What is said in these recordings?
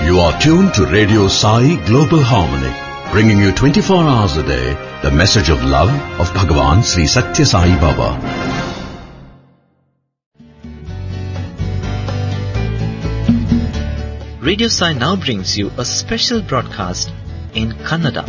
You are tuned to Radio Sai Global Harmony, bringing you 24 hours a day the message of love of Bhagavan Sri Satya Sai Baba. Radio Sai now brings you a special broadcast in Kannada.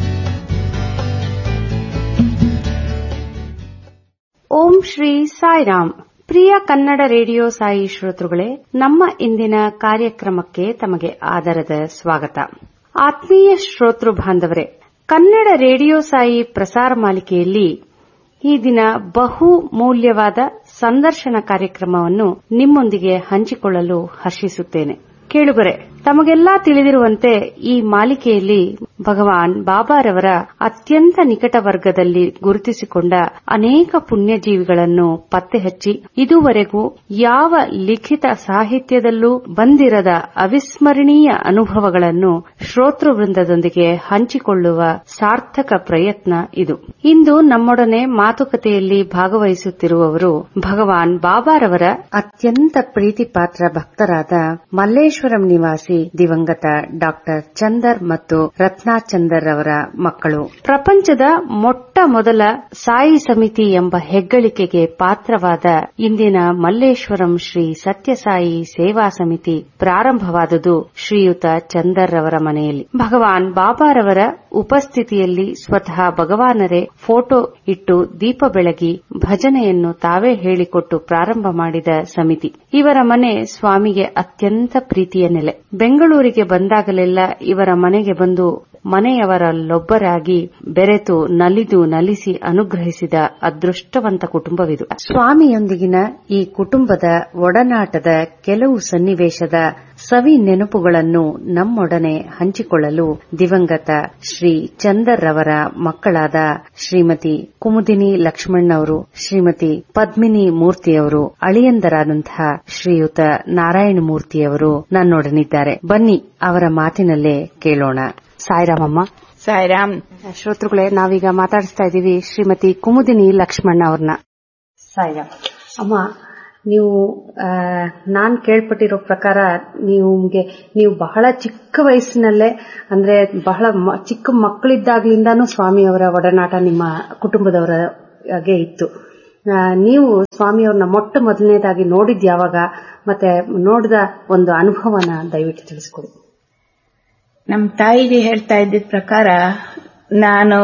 Om Shri Sairam. Priya Kannada radio Sai ಶ್ರೋತೃಗಳೇ, ನಮ್ಮ ಇಂದಿನ ಕಾರ್ಯಕ್ರಮಕ್ಕೆ ತಮಗೆ ಆದರದ ಸ್ವಾಗತ. ಆತ್ಮೀಯ ಶ್ರೋತೃ ಬಾಂಧವರೇ, Kannada radio Sai ಪ್ರಸಾರ ಮಾಲಿಕೆಯಲ್ಲಿ ಈ ದಿನ ಬಹು ಮೌಲ್ಯವಾದ ಸಂದರ್ಶನ ಕಾರ್ಯಕ್ರಮವನ್ನು ನಿಮ್ಮೊಂದಿಗೆ ಹಂಚಿಕೊಳ್ಳಲು ಹರ್ಷಿಸುತ್ತೇನೆ. ಕೇಳುಗರೆ, ತಮಗೆಲ್ಲಾ ತಿಳಿದಿರುವಂತೆ ಈ ಮಾಲಿಕೆಯಲ್ಲಿ ಭಗವಾನ್ ಬಾಬಾರವರ ಅತ್ಯಂತ ನಿಕಟ ವರ್ಗದಲ್ಲಿ ಗುರುತಿಸಿಕೊಂಡ ಅನೇಕ ಪುಣ್ಯಜೀವಿಗಳನ್ನು ಪತ್ತೆ ಹಚ್ಚಿ ಇದುವರೆಗೂ ಯಾವ ಲಿಖಿತ ಸಾಹಿತ್ಯದಲ್ಲೂ ಬಂದಿರದ ಅವಿಸ್ಮರಣೀಯ ಅನುಭವಗಳನ್ನು ಶ್ರೋತೃವೃಂದದೊಂದಿಗೆ ಹಂಚಿಕೊಳ್ಳುವ ಸಾರ್ಥಕ ಪ್ರಯತ್ನ ಇದು. ಇಂದು ನಮ್ಮೊಡನೆ ಮಾತುಕತೆಯಲ್ಲಿ ಭಾಗವಹಿಸುತ್ತಿರುವವರು ಭಗವಾನ್ ಬಾಬಾರವರ ಅತ್ಯಂತ ಪ್ರೀತಿಪಾತ್ರ ಭಕ್ತರಾದ ಮಲ್ಲೇಶ್ವರಂ ನಿವಾಸಿ ದಿವಂಗತ ಡಾಕ್ಟರ್ ಚಂದರ್ ಮತ್ತು ರತ್ನಾ ಚಂದರ್ ಅವರ ಮಕ್ಕಳು. ಪ್ರಪಂಚದ ಮೊಟ್ಟ ಮೊದಲ ಸಾಯಿ ಸಮಿತಿ ಎಂಬ ಹೆಗ್ಗಳಿಕೆಗೆ ಪಾತ್ರವಾದ ಇಂದಿನ ಮಲ್ಲೇಶ್ವರಂ ಶ್ರೀ ಸತ್ಯಸಾಯಿ ಸೇವಾ ಸಮಿತಿ ಪ್ರಾರಂಭವಾದುದು ಶ್ರೀಯುತ ಚಂದರ್ ಅವರ ಮನೆಯಲ್ಲಿ. ಭಗವಾನ್ ಬಾಬಾರವರ ಉಪಸ್ಥಿತಿಯಲ್ಲಿ ಸ್ವತಃ ಭಗವಾನರೇ ಫೋಟೋ ಇಟ್ಟು ದೀಪ ಬೆಳಗಿ ಭಜನೆಯನ್ನು ತಾವೇ ಹೇಳಿಕೊಟ್ಟು ಪ್ರಾರಂಭ ಮಾಡಿದ ಸಮಿತಿ. ಇವರ ಮನೆ ಸ್ವಾಮಿಗೆ ಅತ್ಯಂತ ಪ್ರೀತಿಯ ನೆಲೆ. ಬೆಂಗಳೂರಿಗೆ ಬಂದಾಗಲೆಲ್ಲ ಇವರ ಮನೆಗೆ ಬಂದು ಮನೆಯವರಲ್ಲೊಬ್ಬರಾಗಿ ಬೆರೆತು ನಲಿದು ನಲಿಸಿ ಅನುಗ್ರಹಿಸಿದ ಅದೃಷ್ಟವಂತ ಕುಟುಂಬವಿದು. ಸ್ವಾಮಿಯೊಂದಿಗಿನ ಈ ಕುಟುಂಬದ ಒಡನಾಟದ ಕೆಲವು ಸನ್ನಿವೇಶದ ಸವಿ ನೆನಪುಗಳನ್ನು ನಮ್ಮೊಡನೆ ಹಂಚಿಕೊಳ್ಳಲು ದಿವಂಗತ ಶ್ರೀ ಚಂದರ್ ರವರ ಮಕ್ಕಳಾದ ಶ್ರೀಮತಿ ಕುಮುದಿನಿ ಲಕ್ಷ್ಮಣ್, ಶ್ರೀಮತಿ ಪದ್ಮಿನಿ ಮೂರ್ತಿಯವರು, ಅಳಿಯಂದರಾದಂತಹ ಶ್ರೀಯುತ ನಾರಾಯಣ ಮೂರ್ತಿಯವರು ನನ್ನೊಡನಿದ್ದಾರೆ. ಬನ್ನಿ ಅವರ ಮಾತಿನಲ್ಲೇ ಕೇಳೋಣ. ಸಾಯಿರಾಮಮ್ಮ. ಸಾಯಿರಾಮ್. ಶ್ರೋತೃಗಳೇ, ನಾವೀಗ ಮಾತಾಡಿಸ್ತಾ ಇದ್ದೀವಿ ಶ್ರೀಮತಿ ಕುಮುದಿನಿ ಲಕ್ಷ್ಮಣ್ ಅವ್ರನ್ನ. ಸಾಯಿರಾಮ್ ಅಮ್ಮ, ನೀವು ನಾನ್ ಕೇಳ್ಪಟ್ಟಿರೋ ಪ್ರಕಾರ ನೀವು ಬಹಳ ಚಿಕ್ಕ ವಯಸ್ಸಿನಲ್ಲೇ, ಅಂದ್ರೆ ಬಹಳ ಚಿಕ್ಕ ಮಕ್ಕಳಿದ್ದಾಗ್ಲಿಂದಾನು ಸ್ವಾಮಿಯವರ ಒಡನಾಟ ನಿಮ್ಮ ಕುಟುಂಬದವರಿಗೆ ಇತ್ತು. ನೀವು ಸ್ವಾಮಿಯವ್ರನ್ನ ಮೊಟ್ಟ ಮೊದಲನೇದಾಗಿ ನೋಡಿದ್ ಯಾವಾಗ, ಮತ್ತೆ ನೋಡಿದ ಒಂದು ಅನುಭವನ ದಯವಿಟ್ಟು ತಿಳಿಸ್ಕೊಡಿ. ನಮ್ಮ ತಾಯಿಗೆ ಹೇಳ್ತಾ ಇದ್ದಿದ್ ಪ್ರಕಾರ, ನಾನು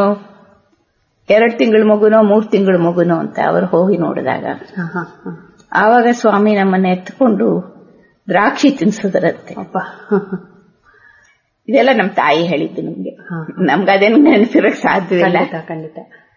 2 ತಿಂಗಳ ಮಗುನೋ 3 ತಿಂಗಳ ಮಗುನೋ ಅಂತ ಅವರು ಹೋಗಿ ನೋಡಿದಾಗ, ಆವಾಗ ಸ್ವಾಮಿ ನಮ್ಮನ್ನ ಎತ್ಕೊಂಡು ದ್ರಾಕ್ಷಿ ತಿನ್ಸಿದ್ರಂತೆ. ಇದೆಲ್ಲ ನಮ್ಮ ತಾಯಿ ಹೇಳಿದ್ದು ನಮ್ಗೆ. ನಮ್ಗದೇನು ನೆನಪಿರಕ್ ಸಾಧ್ಯವಿಲ್ಲ. ಖಂಡಿತ.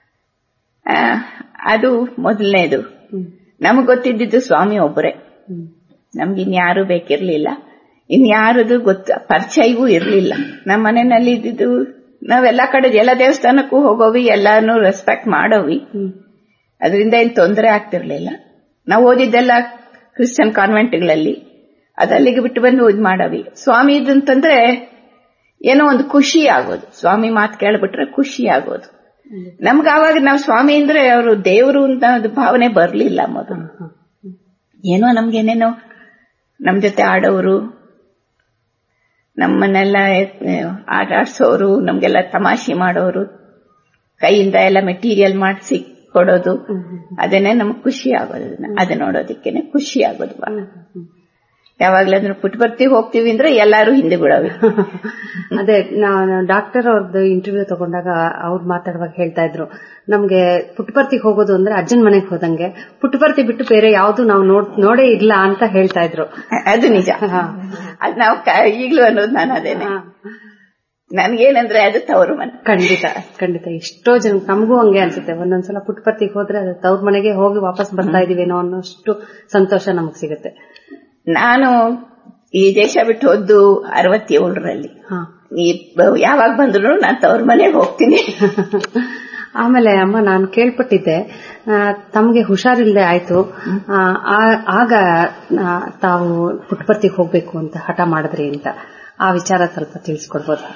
ಅದು ಮೊದಲನೇದು. ನಮಗ್ ಗೊತ್ತಿದ್ದು ಸ್ವಾಮಿ ಒಬ್ಬರೇ, ನಮ್ಗಿನ್ಯಾರು ಬೇಕಿರ್ಲಿಲ್ಲ. ಇನ್ಯಾರದು ಪರಿಚಯವೂ ಇರ್ಲಿಲ್ಲ. ನಮ್ಮ ಮನೆಯಲ್ಲಿ ಇದ್ದಿದ್ದು ನಾವೆಲ್ಲ ಕಡೆ ಎಲ್ಲ ದೇವಸ್ಥಾನಕ್ಕೂ ಹೋಗೋವಿ, ಎಲ್ಲಾನು ರೆಸ್ಪೆಕ್ಟ್ ಮಾಡೋವಿ. ಅದರಿಂದ ಏನ್ ತೊಂದರೆ ಆಗ್ತಿರ್ಲಿಲ್ಲ. ನಾವು ಓದಿದ್ದೆಲ್ಲ ಕ್ರಿಶ್ಚಿಯನ್ ಕಾನ್ವೆಂಟ್ಗಳಲ್ಲಿ, ಅದಲ್ಲಿಗೆ ಬಿಟ್ಟು ಬಂದು ಇದು ಮಾಡವಿ. ಸ್ವಾಮಿ ಇದಂತಂದ್ರೆ ಏನೋ ಒಂದು ಖುಷಿ ಆಗೋದು. ಸ್ವಾಮಿ ಮಾತು ಕೇಳ್ಬಿಟ್ರೆ ಖುಷಿ ಆಗೋದು. ನಮ್ಗ ಆವಾಗ ನಾವು ಸ್ವಾಮಿ ಅಂದ್ರೆ ಅವರು ದೇವರು ಅಂತ ಭಾವನೆ ಬರ್ಲಿಲ್ಲ ಮೊದಲು. ಏನೋ ನಮ್ಗೇನೇನೋ ನಮ್ ಜೊತೆ ಆಡೋರು, ನಮ್ಮನ್ನೆಲ್ಲ ಆಟ ಆಡ್ಸೋರು, ನಮ್ಗೆಲ್ಲ ತಮಾಷೆ ಮಾಡೋರು, ಕೈಯಿಂದ ಎಲ್ಲ ಮೆಟೀರಿಯಲ್ ಮಾಡಿಸಿ ಕೊಡೋದು, ಅದನ್ನೇ ನಮಗ್ ಖುಷಿ ಆಗೋದು. ಅದು ನೋಡೋದಿಕ್ಕೇನೆ ಖುಷಿ ಆಗೋದು. ಯಾವಾಗ್ಲಾದ್ರೂ ಪುಟ್ಟಪರ್ತಿ ಹೋಗ್ತೀವಿ ಅಂದ್ರೆ ಎಲ್ಲಾರು ಹಿಂದೆ ಬಿಡೋವಿ. ಅದೇ ನಾನು ಡಾಕ್ಟರ್ ಅವ್ರದ್ದು ಇಂಟರ್ವ್ಯೂ ತಗೊಂಡಾಗ ಅವ್ರು ಮಾತಾಡುವಾಗ ಹೇಳ್ತಾ ಇದ್ರು, ನಮ್ಗೆ ಪುಟ್ಟಪರ್ತಿಗೆ ಹೋಗೋದು ಅಂದ್ರೆ ಅಜ್ಜನ್ ಮನೆಗೆ ಹೋದಂಗೆ, ಪುಟ್ಟಪರ್ತಿ ಬಿಟ್ಟು ಬೇರೆ ಯಾವ್ದು ನಾವು ನೋಡೇ ಇಲ್ಲ ಅಂತ ಹೇಳ್ತಾ ಇದ್ರು. ಅದು ನಿಜ. ಅದ್ ನಾವು ಈಗ್ಲೂ ಅನ್ನೋದು ನಾನು ಅದೇನೆ. ನನ್ಗೇನಂದ್ರೆ ಅದು ತವ್ರ ಮನೆ. ಖಂಡಿತ ಎಷ್ಟೋ ಜನ ನಮಗೂ ಹಂಗೆ ಅನ್ಸುತ್ತೆ. ಒಂದೊಂದ್ಸಲ ಪುಟ್ಟಪರ್ತಿಗೆ ಹೋದ್ರೆ ಅದು ತವ್ರ ಮನೆಗೆ ಹೋಗಿ ವಾಪಸ್ ಬರ್ತಾ ಇದೀವೇನೋ ಅನ್ನೋಷ್ಟು ಸಂತೋಷ ನಮಗ್ ಸಿಗುತ್ತೆ. ನಾನು ಈ ದೇಶ ಬಿಟ್ಟು ಹೋದ್ದು 67ರಲ್ಲಿ. ಯಾವಾಗ ಬಂದ್ರು ನಾನು ತವ್ರ ಮನೆಗೆ ಹೋಗ್ತೀನಿ. ಆಮೇಲೆ ಅಮ್ಮ, ನಾನು ಕೇಳ್ಪಟ್ಟಿದ್ದೆ ತಮಗೆ ಹುಷಾರಿಲ್ಲದೆ ಆಯ್ತು, ಆಗ ತಾವು ಪುಟ್ಟಪರ್ತಿಗೆ ಹೋಗ್ಬೇಕು ಅಂತ ಹಠ ಮಾಡಿದ್ರಿ ಅಂತ. ಆ ವಿಚಾರ ಸ್ವಲ್ಪ ತಿಳಿಸ್ಕೊಡ್ಬೋದಾ?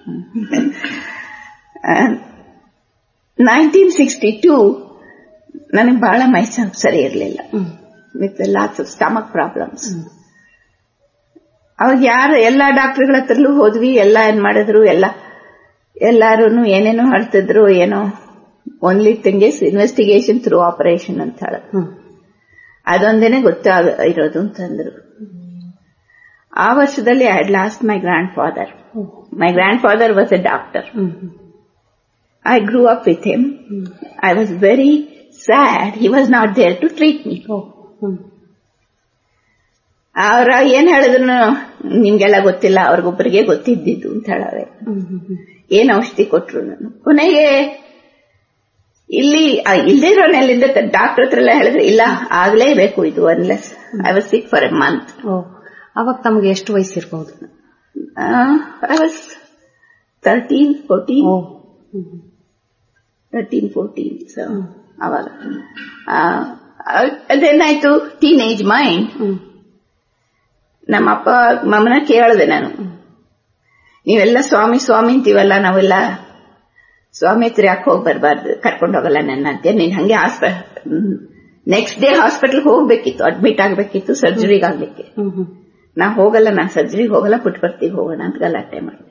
1962 ನನಗೆ ಬಹಳ ಮೈ ಸರಿ ಇರಲಿಲ್ಲ, with lots of stomach problems. ಅವಾಗ ಯಾರು ಎಲ್ಲಾ ಡಾಕ್ಟರ್ಗಳ ಹತ್ರಲೂ ಹೋದ್ವಿ, ಎಲ್ಲ ಏನ್ ಮಾಡಿದ್ರು, ಎಲ್ಲಾರು ಏನೇನೋ ಹೇಳ್ತಿದ್ರು. ಏನೋ only thing is investigation through operation ಅಂತ ಹೇಳ, ಅದೊಂದೇನೆ ಗೊತ್ತಾಗಿರೋದು ಅಂತಂದ್ರು. ಆ ವರ್ಷದಲ್ಲಿ I had last my grand father. My grand father was A doctor. I grew up with him. I was very sad. He was not there to treat me. ಅವ್ರ ಏನ್ ಹೇಳಿದ್ರು ನಿಮ್ಗೆಲ್ಲ ಗೊತ್ತಿಲ್ಲ, ಅವ್ರಿಗೊಬ್ಬರಿಗೆ ಗೊತ್ತಿದ್ದಿದ್ದು ಅಂತ ಹೇಳವೆ. ಏನ್ ಔಷಧಿ ಕೊಟ್ರು ನಾನು ಕೊನೆಗೆ ಇಲ್ಲದೇ ಇರೋನೆಲ್ಲಿಂದ ಡಾಕ್ಟರ್ ಹತ್ರ ಎಲ್ಲ ಹೇಳಿದ್ರೆ ಇಲ್ಲ ಆಗ್ಲೇಬೇಕು ಇದು, unless I was sick for A month. ಅವಾಗ ತಮ್ಗೆ ಎಷ್ಟು ವಯಸ್ಸಿರ್ಬಹುದು? I was 13-14. 13-14. ಸೊ ಅವಾಗ ಅದೇನಾಯ್ತು, ಟೀನೇಜ್ ಮೈಂಡ್. ನಮ್ಮ ಅಪ್ಪ ಮಮ್ಮನ ಕೇಳಿದೆ ನಾನು, ನೀವೆಲ್ಲ ಸ್ವಾಮಿ ಸ್ವಾಮಿ ಅಂತೀವಲ್ಲ, ನಾವೆಲ್ಲ ಸ್ವಾಮಿ ಹತ್ರ ಯಾಕೆ ಹೋಗಿ ಬರಬಾರ್ದು, ಕರ್ಕೊಂಡು ಹೋಗಲ್ಲ ನನ್ನ ಅಂತ. ನೀನ್ ಹಂಗೆ ನೆಕ್ಸ್ಟ್ ಡೇ ಹಾಸ್ಪಿಟಲ್ ಹೋಗ್ಬೇಕಿತ್ತು, ಅಡ್ಮಿಟ್ ಆಗ್ಬೇಕಿತ್ತು, ಸರ್ಜರಿಗೆ ಆಗ್ಲಿಕ್ಕೆ. ನಾ ಹೋಗಲ್ಲ, ನಾನ್ ಸರ್ಜರಿಗೆ ಹೋಗಲ್ಲ, ಪುಟ್ಪರ್ತಿಗೆ ಹೋಗೋಣ ಅಂತ ಗಲಾಟೆ ಮಾಡಿದೆ.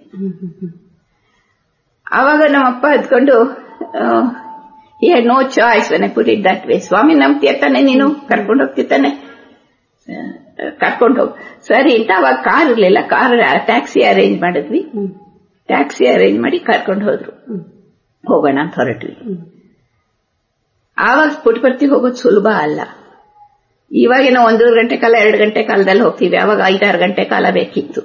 ಆವಾಗ ನಮ್ಮಪ್ಪ ಎದ್ಕೊಂಡು he had no choice when I put it that way. ಸ್ವಾಮಿ ನಂಬ್ತೀಯ ತಾನೆ ನೀನು, ಕರ್ಕೊಂಡು ಹೋಗ್ತಿತ್ತಾನೆ, ಕರ್ಕೊಂಡು ಹೋಗ್ ಸರಿ ಅಂತ. ಅವಾಗ ಕಾರ್ ಇರ್ಲಿಲ್ಲ, ಟ್ಯಾಕ್ಸಿ ಅರೇಂಜ್ ಮಾಡಿದ್ವಿ. ಟ್ಯಾಕ್ಸಿ ಅರೇಂಜ್ ಮಾಡಿ ಕರ್ಕೊಂಡು ಹೋದ್ರು, ಹೋಗೋಣ ಅಂತ ಹೊರಟ್ವಿ. ಆವಾಗ ಪುಟ್ಪರ್ತಿ ಹೋಗೋದು ಸುಲಭ ಅಲ್ಲ. ಇವಾಗೇನೋ 1 ಗಂಟೆ ಕಾಲ 2 ಗಂಟೆ ಕಾಲದಲ್ಲಿ ಹೋಗ್ತೀವಿ, ಅವಾಗ 5-6 ಗಂಟೆ ಕಾಲ ಬೇಕಿತ್ತು.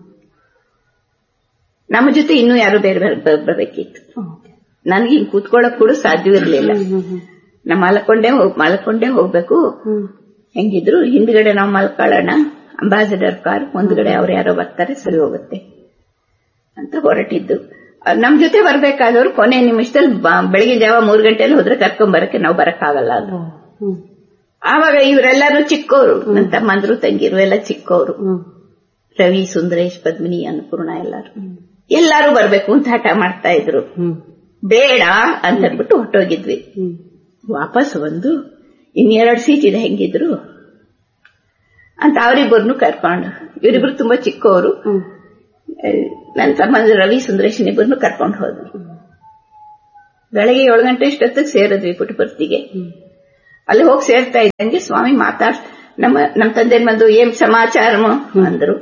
ನಮ್ಮ ಜೊತೆ ಇನ್ನೂ ಯಾರು ಬೇರೆ ಬರಬೇಕಿತ್ತು. ನನ್ಗೆ ಹಿಂಗ್ ಕೂತ್ಕೊಳ್ಳಕ್ ಕೂಡ ಸಾಧ್ಯವಿರ್ಲಿಲ್ಲ. ನಾ ಮಲ್ಕೊಂಡೇ ಹೋಗ್ಬೇಕು. ಹೆಂಗಿದ್ರು ಹಿಂದ್ಗಡೆ ನಾವು ಮಲ್ಕೊಳ್ಳೋಣ, ಅಂಬಾಸಿಡರ್ ಕಾರ್, ಮುಂದ್ಗಡೆ ಅವ್ರು ಯಾರೋ ಬರ್ತಾರೆ, ಸರಿ ಹೋಗುತ್ತೆ ಅಂತ ಹೊರಟಿದ್ದು. ನಮ್ ಜೊತೆ ಬರ್ಬೇಕಾದವ್ರು ಕೊನೆ ನಿಮಿಷದಲ್ಲಿ ಬೆಳಗಿನ ಜಾವ 3 ಗಂಟೆಯಲ್ಲಿ ಹೋದ್ರೆ ಕರ್ಕೊಂಡ್ಬರಕ್ಕೆ ನಾವು ಬರಕ್ಕಾಗಲ್ಲ ಅದು. ಆವಾಗ ಇವರೆಲ್ಲರೂ ಚಿಕ್ಕವರು, ನನ್ನ ತಮ್ಮಂದ್ರು ತಂಗಿರು ಎಲ್ಲ ಚಿಕ್ಕವರು. ರವಿ, ಸುಂದರೇಶ್, ಪದ್ಮಿನಿ, ಅನ್ನಪೂರ್ಣ ಎಲ್ಲಾರು ಬರ್ಬೇಕು ಅಂತ ಹಠ ಮಾಡ್ತಾ ಇದ್ರು. ಬೇಡ ಅಂತಂದ್ಬಿಟ್ಟು ಹೊಟ್ಟೋಗಿದ್ವಿ. ವಾಪಸ್ ಬಂದು 2 ಸೀಟ್ ಇದೆ ಹೆಂಗಿದ್ರು ಅಂತ ಅವರಿಬ್ಬರನ್ನು ಕರ್ಕೊಂಡು, ಇವರಿಬ್ರು ತುಂಬಾ ಚಿಕ್ಕವರು, ನನ್ನ ತಮ್ಮಂದ್ರು ರವಿ, ಸುಂದರೇಶ್ ಇಬ್ಬರನ್ನು ಕರ್ಕೊಂಡು ಹೋದ್ರು. ಬೆಳಗ್ಗೆ 7 ಗಂಟೆ ಅಷ್ಟೊತ್ತಿಗೆ ಸೇರಿದ್ವಿ ಪುಟ್ಟಪರ್ತಿಗೆ. ಅಲ್ಲಿ ಹೋಗಿ ಸೇರ್ತಾ ಇದ್ದಂಗೆ ಸ್ವಾಮಿ ನಮ್ಮ ತಂದೆ ಬಂದು ಏನ್ ಸಮಾಚಾರ ಅಂದ್ರು.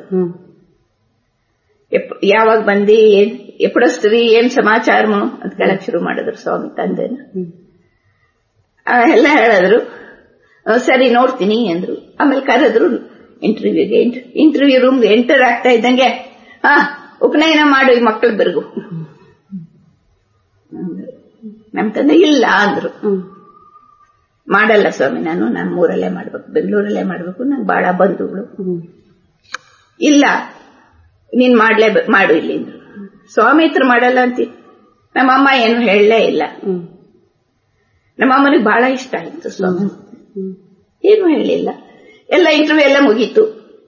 ಯಾವಾಗ ಬಂದಿ, ಎಪ್ಪಡಸ್ತೀವಿ, ಏನ್ ಸಮಾಚಾರ ಅಂತ ಕೇಳಕ್ ಶುರು ಮಾಡಿದ್ರು ಸ್ವಾಮಿ ತಂದೆನ. ಎಲ್ಲ ಹೇಳಿದ್ರು. ಸರಿ ನೋಡ್ತೀನಿ ಅಂದ್ರು. ಆಮೇಲೆ ಕರೆದ್ರು ಇಂಟರ್ವ್ಯೂಗೆ. ಇಂಟರ್ವ್ಯೂ ರೂಮ್ಗೆ ಎಂಟರ್ ಆಗ್ತಾ ಇದ್ದಂಗೆ, ಉಪನಯನ ಮಾಡು ಈ ಮಕ್ಕಳಿಬ್ಬರಿಗೂ. ನಮ್ ತಂದೆ ಇಲ್ಲ ಅಂದ್ರು. ಮಾಡಲ್ಲ ಸ್ವಾಮಿ, ನಾನು ನಮ್ಮೂರಲ್ಲೇ ಮಾಡ್ಬೇಕು, ಬೆಂಗಳೂರಲ್ಲೇ ಮಾಡ್ಬೇಕು, ನಂಗೆ ಬಹಳ ಬಂಧುಗಳು. ಇಲ್ಲ ನೀನ್ ಮಾಡು ಇಲ್ಲಿ ಅಂದ್ರು. ಸ್ವಾಮಿ ಹತ್ರ ಮಾಡಲ್ಲ ಅಂತಿ. ನಮ್ಮಮ್ಮ ಏನು ಹೇಳಲೇ ಇಲ್ಲ. ನಮ್ಮಮ್ಮನಿಗೆ ಬಹಳ ಇಷ್ಟ ಆಯ್ತು ಸ್ವಾಮಿ, ಏನು ಹೇಳಲಿಲ್ಲ. ಎಲ್ಲ ಇಂಟರ್ವ್ಯೂ ಎಲ್ಲ ಮುಗೀತು.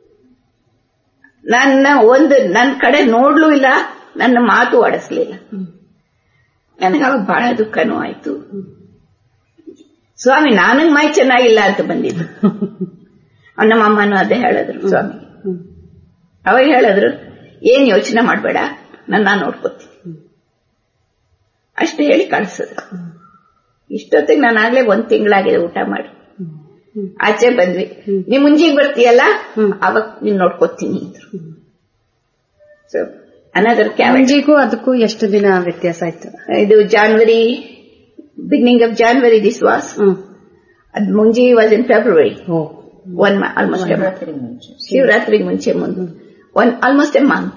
ನನ್ನ ಕಡೆ ನೋಡ್ಲೂ ಇಲ್ಲ, ನನ್ನ ಮಾತು ಆಡಿಸ್ಲಿಲ್ಲ. ನನಗಾಗ ಬಹಳ ದುಃಖನೂ ಆಯ್ತು. ಸ್ವಾಮಿ ನನಗ್ ಮೈ ಚೆನ್ನಾಗಿಲ್ಲ ಅಂತ ಬಂದಿದ್ದು. ನಮ್ಮಮ್ಮನೂ ಅದೇ ಹೇಳಿದ್ರು ಸ್ವಾಮಿ. ಅವಾಗ ಹೇಳಿದ್ರು, ಏನ್ ಯೋಚನೆ ಮಾಡ್ಬೇಡ, ನನ್ನ ನೋಡ್ಕೋತೀನಿ ಅಷ್ಟೇ ಹೇಳಿ ಕಳ್ಸಿದ್ರು. ಇಷ್ಟೊತ್ತಿಗೆ ನಾನಾಗ್ಲೇ 1 ತಿಂಗಳಾಗಿದೆ ಊಟ ಮಾಡಿ. ಆಚೆ ಬಂದ್ವಿ. ನೀ ಮುಂಜಿಗೆ ಬರ್ತೀಯಲ್ಲ, ಅವಾಗ ನೀನ್ ನೋಡ್ಕೋತೀನಿ ಅಂದ್ರು. ಸೊ ಅನದರ್ ಮುಂಜಿಗೂ ಅದಕ್ಕೂ ಎಷ್ಟು ದಿನ ವ್ಯತ್ಯಾಸ ಆಯ್ತು? ಇದು January, beginning of January this was. ಅದ್ ಮುಂಜಿ ವಾಸ್ ಇನ್ ಫೆಬ್ರವರಿ. ಆಲ್ಮೋಸ್ಟ್ ಶಿವರಾತ್ರಿಗೆ ಮುಂಚೆ ಆಲ್ಮೋಸ್ಟ್ ಎ ಮಂತ್.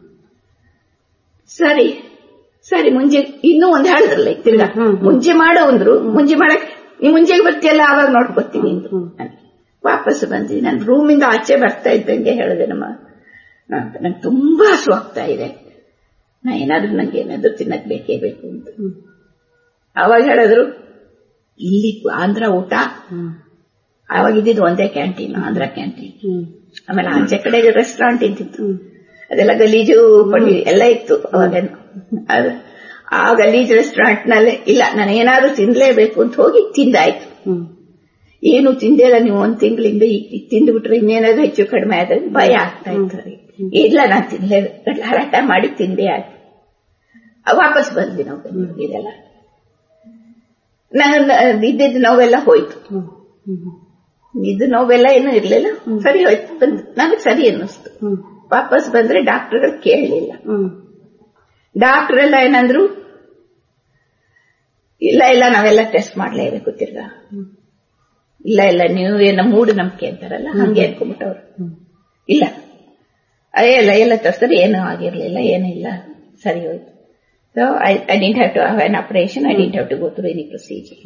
ಸರಿ ಮುಂಜೆ ಇನ್ನೂ ಒಂದ್ ಹೇಳಿದ್ರಲ್ಲ ತಿರ್ಗಾ ಮುಂಜೆ ಮಾಡೋ ಅಂದ್ರು. ಮುಂಜೆ ಮಾಡಕ್ ನೀ ಮುಂಜೆಗೆ ಬರ್ತೀಯಲ್ಲ, ಆವಾಗ ನೋಡ್ಕೊತೀನಿ ಅಂದ್ರು. ವಾಪಸ್ ಬಂದ್ವಿ. ನಾನು ರೂಮಿಂದ ಆಚೆ ಬರ್ತಾ ಇದ್ದಂಗೆ ಹೇಳಿದೆ, ನಂಗೆ ತುಂಬಾ ಹಸುವಾಗ್ತಾ ಇದೆ, ನಂಗೆ ಏನಾದ್ರು ತಿನ್ನಕ್ ಬೇಕೇ ಬೇಕು ಅಂತ. ಅವಾಗ ಹೇಳಿದ್ರು, ಇಲ್ಲಿ ಆಂಧ್ರ ಊಟ. ಅವಾಗ ಇದ್ದಿದ್ದು ಒಂದೇ ಕ್ಯಾಂಟೀನ್, ಆಂಧ್ರ ಕ್ಯಾಂಟೀನ್. ಆಮೇಲೆ ಆಚೆ ಕಡೆ ರೆಸ್ಟೋರೆಂಟ್ ಇದ್ದಿತ್ತು, ಅದೆಲ್ಲ ಗಲೀಜು ಪಡಿ ಎಲ್ಲ ಇತ್ತು ಅವಾಗ. ಆ ಗಲೀಜ್ ರೆಸ್ಟೋರೆಂಟ್ ನಲ್ಲಿ ಇಲ್ಲ, ನಾನು ಏನಾದ್ರು ತಿನ್ಲೇಬೇಕು ಅಂತ ಹೋಗಿ ತಿಂದಾಯ್ತು. ಏನು ತಿಂದೇ ಇಲ್ಲ. ನೀವು 1 ತಿಂಗಳಿಂದ ಈಗ ತಿಂದು ಬಿಟ್ರೆ ಇನ್ನೇನಾದ್ರು ಹೆಚ್ಚು ಕಡಿಮೆ ಆದ್ರೆ ಭಯ ಆಗ್ತಾ ಇತ್ತು. ಇಲ್ಲ ನಾನು ತಿನ್ಲೇ ಹರಾಟ ಮಾಡಿ ತಿಂದೇ ಆಯ್ತು. ವಾಪಸ್ ಬಂದ್ವಿ ನಾವು ಇದೆಲ್ಲ ನಾನು ಇದ್ದಿದ್ದು ನೋವೆಲ್ಲ ಹೋಯ್ತು. ಇದು ನೋವೆಲ್ಲ ಏನೂ ಇರ್ಲಿಲ್ಲ, ಸರಿ ಹೋಯ್ತು. ಬಂದು ನನಗೆ ಸರಿ ಅನ್ನಿಸ್ತು. ವಾಪಸ್ ಬಂದ್ರೆ ಡಾಕ್ಟರ್ಗಳು ಕೇಳಲಿಲ್ಲ. ಡಾಕ್ಟರ್ ಎಲ್ಲ ಏನಂದ್ರು, ಇಲ್ಲ ಇಲ್ಲ ನಾವೆಲ್ಲ ಟೆಸ್ಟ್ ಮಾಡ್ಲೇಬೇಕು ತಿರ್ಗಾ. ಇಲ್ಲ ಇಲ್ಲ ನೀವು ಏನೋ ಮೂಢನಂಬಿಕೆ ಅಂತಾರಲ್ಲ ಹಂಗೆ ಅನ್ಕೊಂಡ್ಬಿಟ್ಟವ್ರು. ಇಲ್ಲ ಎಲ್ಲ ತೋರಿಸಿದ್ರೆ ಏನೂ ಆಗಿರ್ಲಿಲ್ಲ, ಏನಿಲ್ಲ, ಸರಿ ಹೋಯ್ತು. So I didn't have to have an operation. I didn't have to go through any procedure.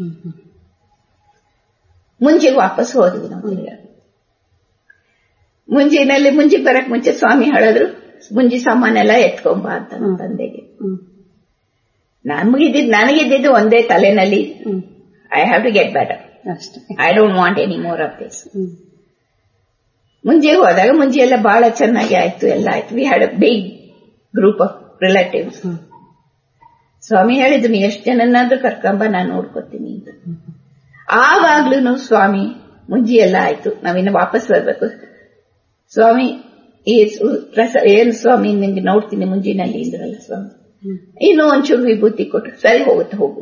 ಮುಂಜಿಗೆ ವಾಪಸ್ ಹೋದ್ವಿ ನಾವು. ಮುಂಜಿಗೆ ಬರಕ್ ಮುಂಚೆ ಸ್ವಾಮಿ ಹೇಳಿದ್ರು, ಮುಂಜಿ ಸಾಮಾನೆಲ್ಲ ಎತ್ಕೊಂಬ ಅಂತ ನಮ್ಮ ತಂದೆಗೆ. ನನಗಿದ್ದಿದ್ದು ಒಂದೇ ತಲೆನಲ್ಲಿ, I have to get better, I don't want any more of this. ಮುಂಜೆಗೆ ಹೋದಾಗ ಮುಂಜೆ ಎಲ್ಲ ಬಹಳ ಚೆನ್ನಾಗಿ ಆಯ್ತು, ಎಲ್ಲ ಆಯ್ತು. We had a big group of relatives. ಸ್ವಾಮಿ ಹೇಳಿದ್ರು, ನೀ ಎಷ್ಟು ಜನನಾದ್ರೂ ಕರ್ಕೊಂಬ, ನಾನು ನೋಡ್ಕೊತೀನಿ ಅಂತ. ಆವಾಗ್ಲೂ ಸ್ವಾಮಿ ಮುಂಜಿ ಎಲ್ಲ ಆಯ್ತು, ನಾವಿನ್ನು ವಾಪಸ್ ಬರ್ಬೇಕು. ಸ್ವಾಮಿ ಏನು ಸ್ವಾಮಿ ನಿಂಗೆ ನೋಡ್ತೀನಿ ಮುಂಜಿನಲ್ಲಿ ಇಂದ್ರಲ್ಲ ಸ್ವಾಮಿ, ಇನ್ನೂ ಒಂಚೂರು ವಿಭೂತಿ ಕೊಟ್ಟು ಸರಿ ಹೋಗುತ್ತೆ, ಹೋಗು.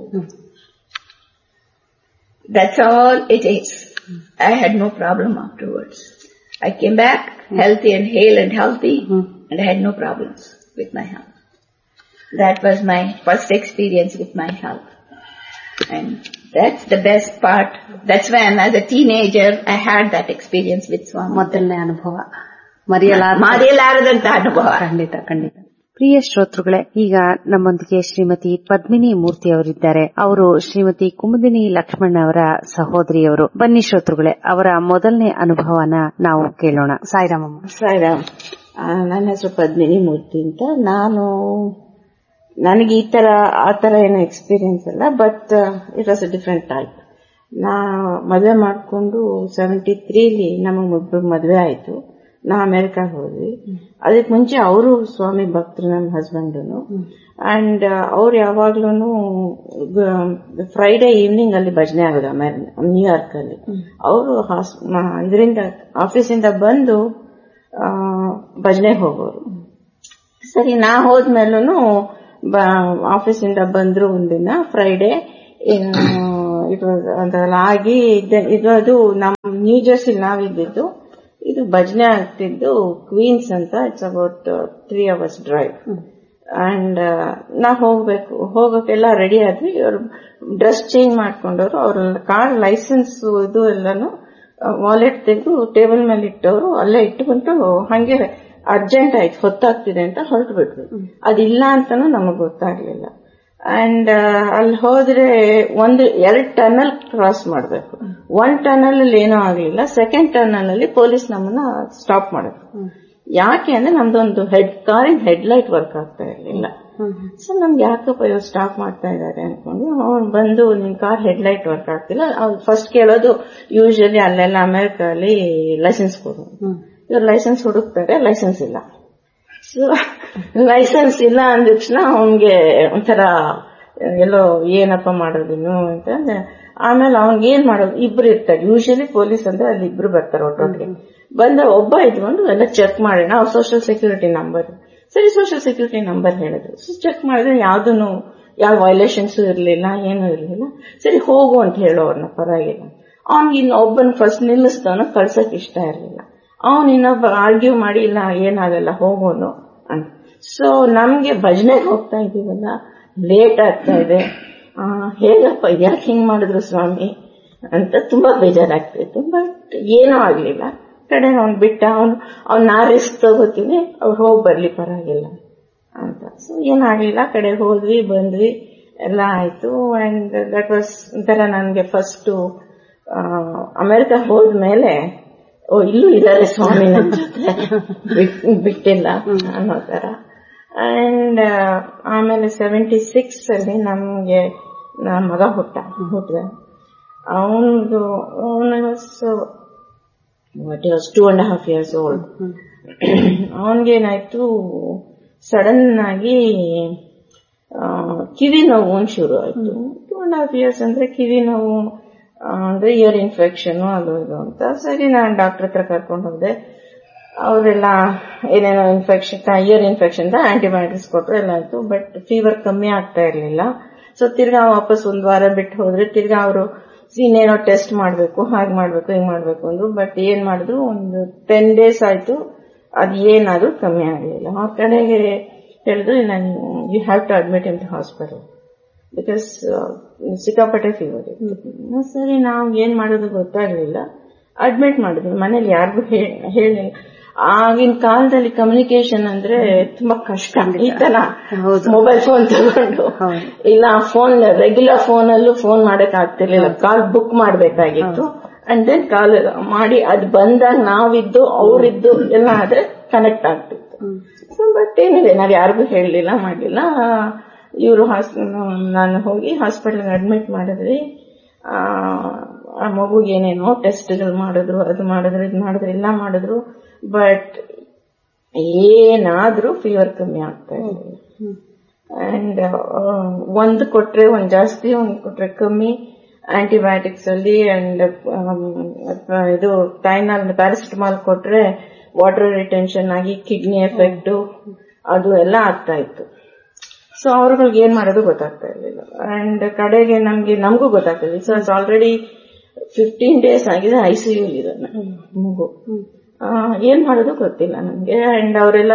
That's all it is. I had no problem afterwards. I came back healthy and hale and healthy, and I had no problems with my health. That was my first experience with my health. And that's the best part. That's when as a teenager I had that experience with Swami. ಮೊದಲನೇ ಅನುಭವ, ಮರೆಯಲಾರದಂತ ಅನುಭವ. ಖಂಡಿತ. ಪ್ರಿಯ ಶ್ರೋತೃಗಳೇ, ಈಗ ನಮ್ಮೊಂದಿಗೆ ಶ್ರೀಮತಿ ಪದ್ಮಿನಿ ಮೂರ್ತಿ ಅವರಿದ್ದಾರೆ. ಅವರು ಶ್ರೀಮತಿ ಕುಮುದಿನಿ ಲಕ್ಷ್ಮಣ್ ಅವರ ಸಹೋದರಿಯವರು. ಬನ್ನಿ ಶ್ರೋತೃಗಳೇ, ಅವರ ಮೊದಲನೇ ಅನುಭವನ ನಾವು ಕೇಳೋಣ. ಸಾಯಿರಾಮ್. ನನ್ನ ಹೆಸರು ಪದ್ಮಿನಿ ಮೂರ್ತಿ ಅಂತ. ನನಗೆ ಆ ತರ ಏನೋ ಎಕ್ಸ್ಪೀರಿಯನ್ಸ್ ಅಲ್ಲ, but it was a different type. ನಾ ಮದುವೆ ಮಾಡ್ಕೊಂಡು 73 ನಮಗ್ ಮದುವೆ ಆಯ್ತು. ನಾ ಅಮೆರಿಕಾಗ ಹೋದ್ವಿ. ಅದಕ್ಕೆ ಮುಂಚೆ ಅವರು ಸ್ವಾಮಿ ಭಕ್ತರು, ನನ್ನ ಹಸ್ಬೆಂಡನು. ಅಂಡ್ ಅವ್ರು ಯಾವಾಗ್ಲೂ ಫ್ರೈಡೆ ಈವ್ನಿಂಗ್ ಅಲ್ಲಿ ಭಜನೆ ಆಗೋದು ನ್ಯೂಯಾರ್ಕ್ ಅಲ್ಲಿ. ಅವರು ಇದರಿಂದ ಆಫೀಸಿಂದ ಬಂದು ಭಜನೆಗೆ ಹೋಗೋರು. ಸರಿ, ನಾ ಹೋದ್ಮೇಲೂ ಆಫೀಸಿಂದ ಬಂದ್ರು ಒಂದಿನ ಫ್ರೈಡೆ. ಅದೆಲ್ಲ ಆಗಿ ಇದು ನಮ್ ನ್ಯೂ ಜರ್ಸಿ ನಾವಿದ್ದಿದ್ದು. ಇದು ಭಜನೆ ಆಗ್ತಿದ್ದು ಕ್ವೀನ್ಸ್ ಅಂತ. It's about 3 hours drive. And ನಾ ಹೋಗಕ್ಕೆಲ್ಲ ರೆಡಿ ಆದ್ವಿ. ಅವ್ರು ಡ್ರೆಸ್ ಚೇಂಜ್ ಮಾಡ್ಕೊಂಡವ್ರು. ಅವ್ರ ಕಾರ್ ಲೈಸೆನ್ಸ್ ಇದು ಎಲ್ಲಾನು ವಾಲೆಟ್ ತೆಗೆದು ಟೇಬಲ್ ಮೇಲೆ ಇಟ್ಟವರು. ಅಲ್ಲೇ ಇಟ್ಟುಬಿಟ್ಟು ಹಂಗೆ ಅರ್ಜೆಂಟ್ ಆಯ್ತು, ಹೊತ್ತಾಗ್ತಿದೆ ಅಂತ ಹೊರಟು ಬಿಟ್ವಿ. ಅದಿಲ್ಲ ಅಂತಾನು ನಮಗ್ ಗೊತ್ತಾಗ್ಲಿಲ್ಲ. ಅಂಡ್ ಅಲ್ಲಿ ಹೋದ್ರೆ 2 ಟನಲ್ ಕ್ರಾಸ್ ಮಾಡ್ಬೇಕು. 1 ಟನಲ್ ಅಲ್ಲಿ ಏನೂ ಆಗ್ಲಿಲ್ಲ. 2nd ಟನಲ್ ಅಲ್ಲಿ ಪೊಲೀಸ್ ನಮ್ಮನ್ನ ಸ್ಟಾಪ್ ಮಾಡಿದ್ರು. ಯಾಕೆ ಅಂದ್ರೆ ನಮ್ದೊಂದು ಕಾರಿನ ಹೆಡ್ಲೈಟ್ ವರ್ಕ್ ಆಗ್ತಾ ಇರ್ಲಿಲ್ಲ. ಸೊ ನಮ್ಗೆ ಯಾಕಪ್ಪ ಇವ್ರು ಸ್ಟಾಪ್ ಮಾಡ್ತಾ ಇದ್ದಾರೆ ಅನ್ಕೊಂಡು ಅವ್ನು ಬಂದು, ನಿನ್ ಕಾರ್ ಹೆಡ್ಲೈಟ್ ವರ್ಕ್ ಆಗ್ತಿಲ್ಲ. ಅವ್ರು ಫಸ್ಟ್ ಕೇಳೋದು ಯೂಶಲಿ ಅಲ್ಲೆಲ್ಲ ಅಮೆರಿಕಲ್ಲಿ ಲೈಸೆನ್ಸ್ ಕೊಡು. ಇವ್ರು ಲೈಸೆನ್ಸ್ ಹುಡುಕ್ತಾರೆ, ಲೈಸೆನ್ಸ್ ಇಲ್ಲ. ಸೊ ಲೈಸೆನ್ಸ್ ಇಲ್ಲ ಅಂದ ತಕ್ಷಣ ಅವನ್ಗೆ ಒಂಥರ ಎಲ್ಲೋ ಏನಪ್ಪ ಮಾಡೋದಿನ್ನು ಅಂತ. ಆಮೇಲೆ ಅವನ್ಗೆ ಏನ್ ಮಾಡೋದು, ಇಬ್ರು ಇರ್ತಾರೆ ಯೂಶಲಿ ಪೊಲೀಸ್ ಅಂದ್ರೆ, ಅಲ್ಲಿ ಇಬ್ರು ಬರ್ತಾರೆ ಒಟ್ಟೊಟ್ಟಿಗೆ. ಬಂದ ಒಬ್ಬ ಇದ್ಕೊಂಡು ಎಲ್ಲ ಚೆಕ್ ಮಾಡೋಣ. ಅವ್ರ ಸೋಷಿಯಲ್ ಸೆಕ್ಯೂರಿಟಿ ನಂಬರ್, ಸರಿ ಸೋಷಿಯಲ್ ಸೆಕ್ಯೂರಿಟಿ ನಂಬರ್ ಹೇಳಿದ್ರು. ಸೊ ಚೆಕ್ ಮಾಡಿದ್ರೆ ಯಾವ ವೈಲೇಷನ್ಸ್ ಇರ್ಲಿಲ್ಲ, ಏನೂ ಇರ್ಲಿಲ್ಲ. ಸರಿ ಹೋಗು ಅಂತ ಹೇಳೋರ್ನ, ಪರವಾಗಿಲ್ಲ. ಅವ್ನಿಗೆ ಇನ್ನೊಬ್ಬನ್ ಫಸ್ಟ್ ನಿಲ್ಲಿಸ್ದವನ ಕಳ್ಸಕ್ ಇಷ್ಟ ಇರ್ಲಿಲ್ಲ. ಅವನ್ ಇನ್ನೊಬ್ಬ ಆರ್ಗ್ಯೂ ಮಾಡಿ, ಇಲ್ಲ ಏನಾಗಲ್ಲ ಹೋಗೋನು ಅಂತ. ಸೊ ನಮ್ಗೆ ಭಜನೆಗೆ ಹೋಗ್ತಾ ಇದೀವಲ್ಲ, ಲೇಟ್ ಆಗ್ತಾ ಇದೆ, ಹೇಗಪ್ಪ ಯಾಕೆ ಹಿಂಗ್ ಮಾಡಿದ್ರು ಸ್ವಾಮಿ ಅಂತ ತುಂಬಾ ಬೇಜಾರಾಗ್ತಿತ್ತು. ಬಟ್ ಏನೂ ಆಗ್ಲಿಲ್ಲ. ಕಡೆ ಅವ್ನ್ ಬಿಟ್ಟ, ನಾ ರಿಸ್ಕ್ ತಗೋತೀನಿ, ಅವ್ರು ಹೋಗಿ ಬರ್ಲಿ ಪರವಾಗಿಲ್ಲ ಅಂತ. ಸೊ ಏನಾಗ್ಲಿಲ್ಲ, ಕಡೆ ಹೋದ್ವಿ ಬಂದ್ವಿ, ಎಲ್ಲ ಆಯ್ತು. ಅಂಡ್ ದಟ್ ವಾಸ್ ಒಂಥರ ನನ್ಗೆ ಫಸ್ಟ್ ಅಮೆರಿಕ ಹೋದ್ಮೇಲೆ, ಇಲ್ಲೂ ಇದಾರೆ ಸ್ವಾಮಿ ನನ್ನ ಜೊತೆ, ಬಿಟ್ಟಿಲ್ಲ ಅನ್ನೋ ತರ. ಅಂಡ್ ಆಮೇಲೆ 76 ಅಲ್ಲಿ ನಮ್ಗೆ ಮಗ ಹುಟ್ಟಿದ. ಅವನು ವಾಸ್ 2.5 years old. ಅವನ್ಗೇನಾಯ್ತು, ಸಡನ್ ಆಗಿ ಕಿವಿ ನೋವು ಶುರು ಆಯ್ತು. 2.5 years ಅಂದ್ರೆ ಕಿವಿ ನೋವು ಅಂದ್ರೆ ಇಯರ್ ಇನ್ಫೆಕ್ಷನ್ ಅದು ಇದು ಅಂತ. ಸರಿ, ನಾನು ಡಾಕ್ಟರ್ ಹತ್ರ ಕರ್ಕೊಂಡು ಹೋದೆ. ಅವರೆಲ್ಲ ಏನೇನೋ ಇನ್ಫೆಕ್ಷನ್, ಇಯರ್ ಇನ್ಫೆಕ್ಷನ್ ಆಂಟಿಬಯೋಟಿಕ್ಸ್ ಕೊಟ್ಟರು ಎಲ್ಲ ಆಯ್ತು. ಬಟ್ ಫೀವರ್ ಕಮ್ಮಿ ಆಗ್ತಾ ಇರ್ಲಿಲ್ಲ. ಸೊ ತಿರ್ಗಾ ವಾಪಸ್ ಒಂದ್ ವಾರ ಬಿಟ್ಟು ಹೋದ್ರೆ ತಿರ್ಗಾ ಅವರು ಇನ್ನೇನೋ ಟೆಸ್ಟ್ ಮಾಡ್ಬೇಕು, ಹಾಗೆ ಮಾಡ್ಬೇಕು, ಹಿಂಗ್ ಮಾಡ್ಬೇಕು ಅಂದ್ರು. ಬಟ್ ಏನ್ ಮಾಡಿದ್ರು, ಒಂದು 10 days ಆಯ್ತು, ಅದ್ ಏನಾದ್ರೂ ಕಮ್ಮಿ ಆಗ್ಲಿಲ್ಲ. ಆ ಕಡೆಗೆ ಹೇಳಿದ್ರು, you have to admit in the hospital because ಸಿಕ್ಕಾಪಟ್ಟೆ ಫೀವರ್ ಇತ್ತು. ಸರಿ, ನಾವು ಏನ್ ಮಾಡೋದು ಗೊತ್ತಾಗ್ಲಿಲ್ಲ. ಅಡ್ಮಿಟ್ ಮಾಡಿದ್ವಿ. ಮನೇಲಿ ಯಾರಿಗೂ ಹೇಳಿಲ್ಲ. ಆಗಿನ ಕಾಲದಲ್ಲಿ ಕಮ್ಯುನಿಕೇಶನ್ ಅಂದ್ರೆ ತುಂಬಾ ಕಷ್ಟ. ಈ ತರ ಮೊಬೈಲ್ ಫೋನ್ ತಗೊಂಡು ಇಲ್ಲ, ಫೋನ್ ರೆಗ್ಯುಲರ್ ಫೋನ್ ಅಲ್ಲೂ ಫೋನ್ ಮಾಡಕ್ ಆಗ್ತಿರ್ಲಿಲ್ಲ. ಕಾಲ್ ಬುಕ್ ಮಾಡ್ಬೇಕಾಗಿತ್ತು. ಅಂಡ್ ದೆನ್ ಕಾಲ್ ಮಾಡಿ ಅದ್ ಬಂದಾಗ ನಾವಿದ್ದು ಅವರಿದ್ದು ಎಲ್ಲ ಆದ್ರೆ ಕನೆಕ್ಟ್ ಆಗ್ತಿತ್ತು. ಬಟ್ ಏನಿದೆ, ನಾವ್ ಯಾರಿಗೂ ಹೇಳಲಿಲ್ಲ, ಮಾಡಲಿಲ್ಲ. ಇವರು ನಾನು ಹೋಗಿ ಹಾಸ್ಪಿಟಲ್ ಅಡ್ಮಿಟ್ ಮಾಡಿದ್ವಿ. ಆ ಮಗುಗೆ ಏನೇನೋ ಟೆಸ್ಟ್ಗಳು ಮಾಡಿದ್ರು, ಅದು ಮಾಡಿದ್ರು, ಇದು ಮಾಡಿದ್ರು, ಎಲ್ಲ ಮಾಡಿದ್ರು. ಬಟ್ ಏನಾದ್ರೂ ಫೀವರ್ ಕಮ್ಮಿ ಆಗ್ತಾ ಇರಲಿಲ್ಲ. ಅಂಡ್ ಒಂದು ಕೊಟ್ರೆ ಒಂದ್ ಜಾಸ್ತಿ, ಒಂದು ಕೊಟ್ರೆ ಕಮ್ಮಿ. ಆಂಟಿಬಯೋಟಿಕ್ಸ್ ಅಲ್ಲಿ ಅಂಡ್ ಇದು ಟೈನಾಲ್ ಪ್ಯಾರಾಸಿಟಮಾಲ್ ಕೊಟ್ರೆ ವಾಟರ್ ರಿಟೆನ್ಷನ್ ಆಗಿ ಕಿಡ್ನಿ ಎಫೆಕ್ಟ್ ಅದು ಎಲ್ಲ ಆಗ್ತಾ ಇತ್ತು. ಸೊ ಅವ್ರಗಳಿಗೆ ಏನ್ ಮಾಡೋದು ಗೊತ್ತಾಗ್ತಾ ಇರ್ಲಿಲ್ಲ. ಅಂಡ್ ಕಡೆಗೆ ನಮಗೂ ಗೊತ್ತಾಗ್ತಿಲ್ಲ. ಸೊ ಇಟ್ಸ್ ಆಲ್ರೆಡಿ 15 days ಆಗಿದೆ, ICU ಇದ್ದಾನೆ ಮಗು. ಏನ್ ಮಾಡೋದು ಗೊತ್ತಿಲ್ಲ ನಮ್ಗೆ. ಅಂಡ್ ಅವರೆಲ್ಲ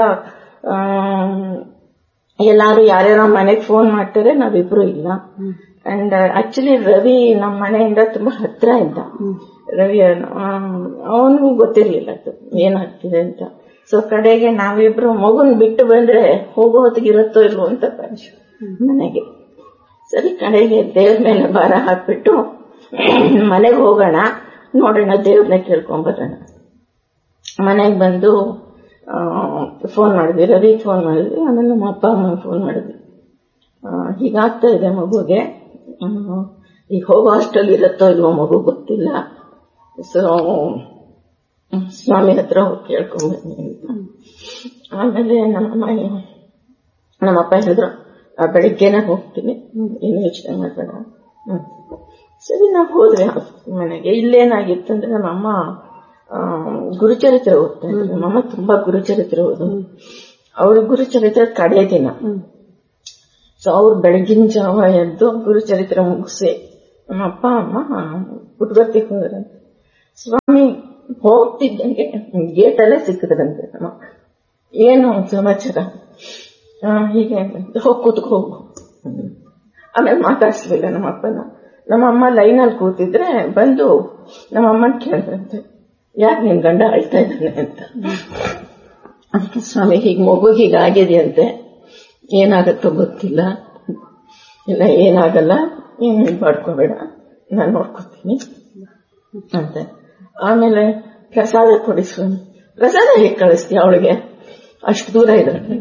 ಎಲ್ಲಾರು ಯಾರ್ಯಾರೋ ಮನೆಗೆ ಫೋನ್ ಮಾಡ್ತಾರೆ, ನಾವಿಬ್ರು ಇಲ್ಲ. ಅಂಡ್ ಆಕ್ಚುಲಿ ರವಿ ನಮ್ಮ ಮನೆಯಿಂದ ತುಂಬಾ ಹತ್ರ ಇದ್ದ. ರವಿ ಅವನಿಗೂ ಗೊತ್ತಿರ್ಲಿಲ್ಲ ಏನಾಗ್ತಿದೆ ಅಂತ. ಸೊ ಕಡೆಗೆ ನಾವಿಬ್ರು ಮಗುನ್ ಬಿಟ್ಟು ಬಂದ್ರೆ ಹೋಗೋ ಹೊತ್ತಿಗೆ ಇರುತ್ತೋ ಇಲ್ವೋ ಅಂತ ಮನೆಗೆ. ಸರಿ, ಕಡೆಗೆ ದೇವ್ರ ಮೇಲೆ ಭಾರ ಹಾಕ್ಬಿಟ್ಟು ಮನೆಗೆ ಹೋಗೋಣ, ನೋಡೋಣ, ದೇವ್ರನ್ನ ಕೇಳ್ಕೊಂಬರೋಣ. ಮನೆಗೆ ಬಂದು ಫೋನ್ ಮಾಡಿದ್ವಿ, ರವಿ ಫೋನ್ ಮಾಡಿದ್ವಿ. ಆಮೇಲೆ ನಮ್ಮ ಅಪ್ಪ ಅಮ್ಮ ಫೋನ್ ಮಾಡಿದ್ವಿ. ಹೀಗಾಗ್ತಾ ಇದೆ ಮಗುಗೆ, ಈಗ ಹೋಗೋ ಅಷ್ಟಲ್ಲಿ ಇರುತ್ತೋ ಇಲ್ವೋ ಮಗು ಗೊತ್ತಿಲ್ಲ. ಸೊ ಸ್ವಾಮಿ ಹತ್ರ ಹೋಗಿ ಕೇಳ್ಕೊಂಬನ್ನಿ ಅಂತ. ಆಮೇಲೆ ನಮ್ಮಪ್ಪ ಹೇಳಿದ್ರು, ಬೆಳಿಗ್ಗೆನೆ ಹೋಗ್ತೀನಿ, ಏನು ಯೋಚನೆ ಮಾಡಬೇಡ. ಸರಿ, ನಾವು ಹೋದ್ವಿ ಮನೆಗೆ. ಇಲ್ಲೇನಾಗಿತ್ತಂದ್ರೆ ನಮ್ಮಮ್ಮ ಗುರುಚರಿತ್ರೆ ಓದ್ತಾ ಇದ್ರು. ನಮ್ಮಮ್ಮ ತುಂಬಾ ಗುರುಚರಿತ್ರೆ ಓದೋದು. ಅವ್ರ ಗುರುಚರಿತ್ರೆ ಕಡೆ ದಿನ. ಸೊ ಅವ್ರು ಬೆಳಗಿನ ಜಾವ ಎದ್ದು ಗುರುಚರಿತ್ರೆ ಮುಗಿಸಿ ನಮ್ಮ ಅಪ್ಪ ಅಮ್ಮ ಪುಟ್ಬರ್ತಿಗೆ ಹೋದ್ರಂತೆ. ಸ್ವಾಮಿ ಹೋಗ್ತಿದ್ದಂಗೆ ಗೇಟಲ್ಲೇ ಸಿಕ್ಕಿದ್ರಂತೆ. ನಮ್ಮ ಏನು ಸಮಾಚಾರ, ಹೀಗೆ ಹೋಗಿ ಕೂತ್ಕೋಗು. ಆಮೇಲೆ ಮಾತಾಡ್ಸ್ಲಿಲ್ಲ ನಮ್ಮಪ್ಪನ. ನಮ್ಮಮ್ಮ ಲೈನಲ್ಲಿ ಕೂತಿದ್ರೆ ಬಂದು ನಮ್ಮಮ್ಮನ್ ಕೇಳಿದ್ರಂತೆ, ಯಾಕೆ ನಿನ್ ಗಂಡ ಅಳ್ತಾ ಇದ್ದಾನೆ ಅಂತ. ಅದಕ್ಕೆ ಸ್ವಾಮಿ ಹೀಗೆ ಮಗು ಹೀಗಾಗಿದೆಯಂತೆ, ಏನಾಗತ್ತೋ ಗೊತ್ತಿಲ್ಲ. ಇಲ್ಲ, ಏನಾಗಲ್ಲ, ಏನು ಮಾಡ್ಕೋಬೇಡ, ನಾನು ನೋಡ್ಕೋತೀನಿ ಅಂತ. ಆಮೇಲೆ ಪ್ರಸಾದ ಕೊಡಿ ಸ್ವಾಮಿ. ಪ್ರಸಾದ ಹೇಗೆ ಕಳಿಸ್ತೀಯ ಅವಳಿಗೆ, ಅಷ್ಟು ದೂರ ಇದ್ದಾಳೆ.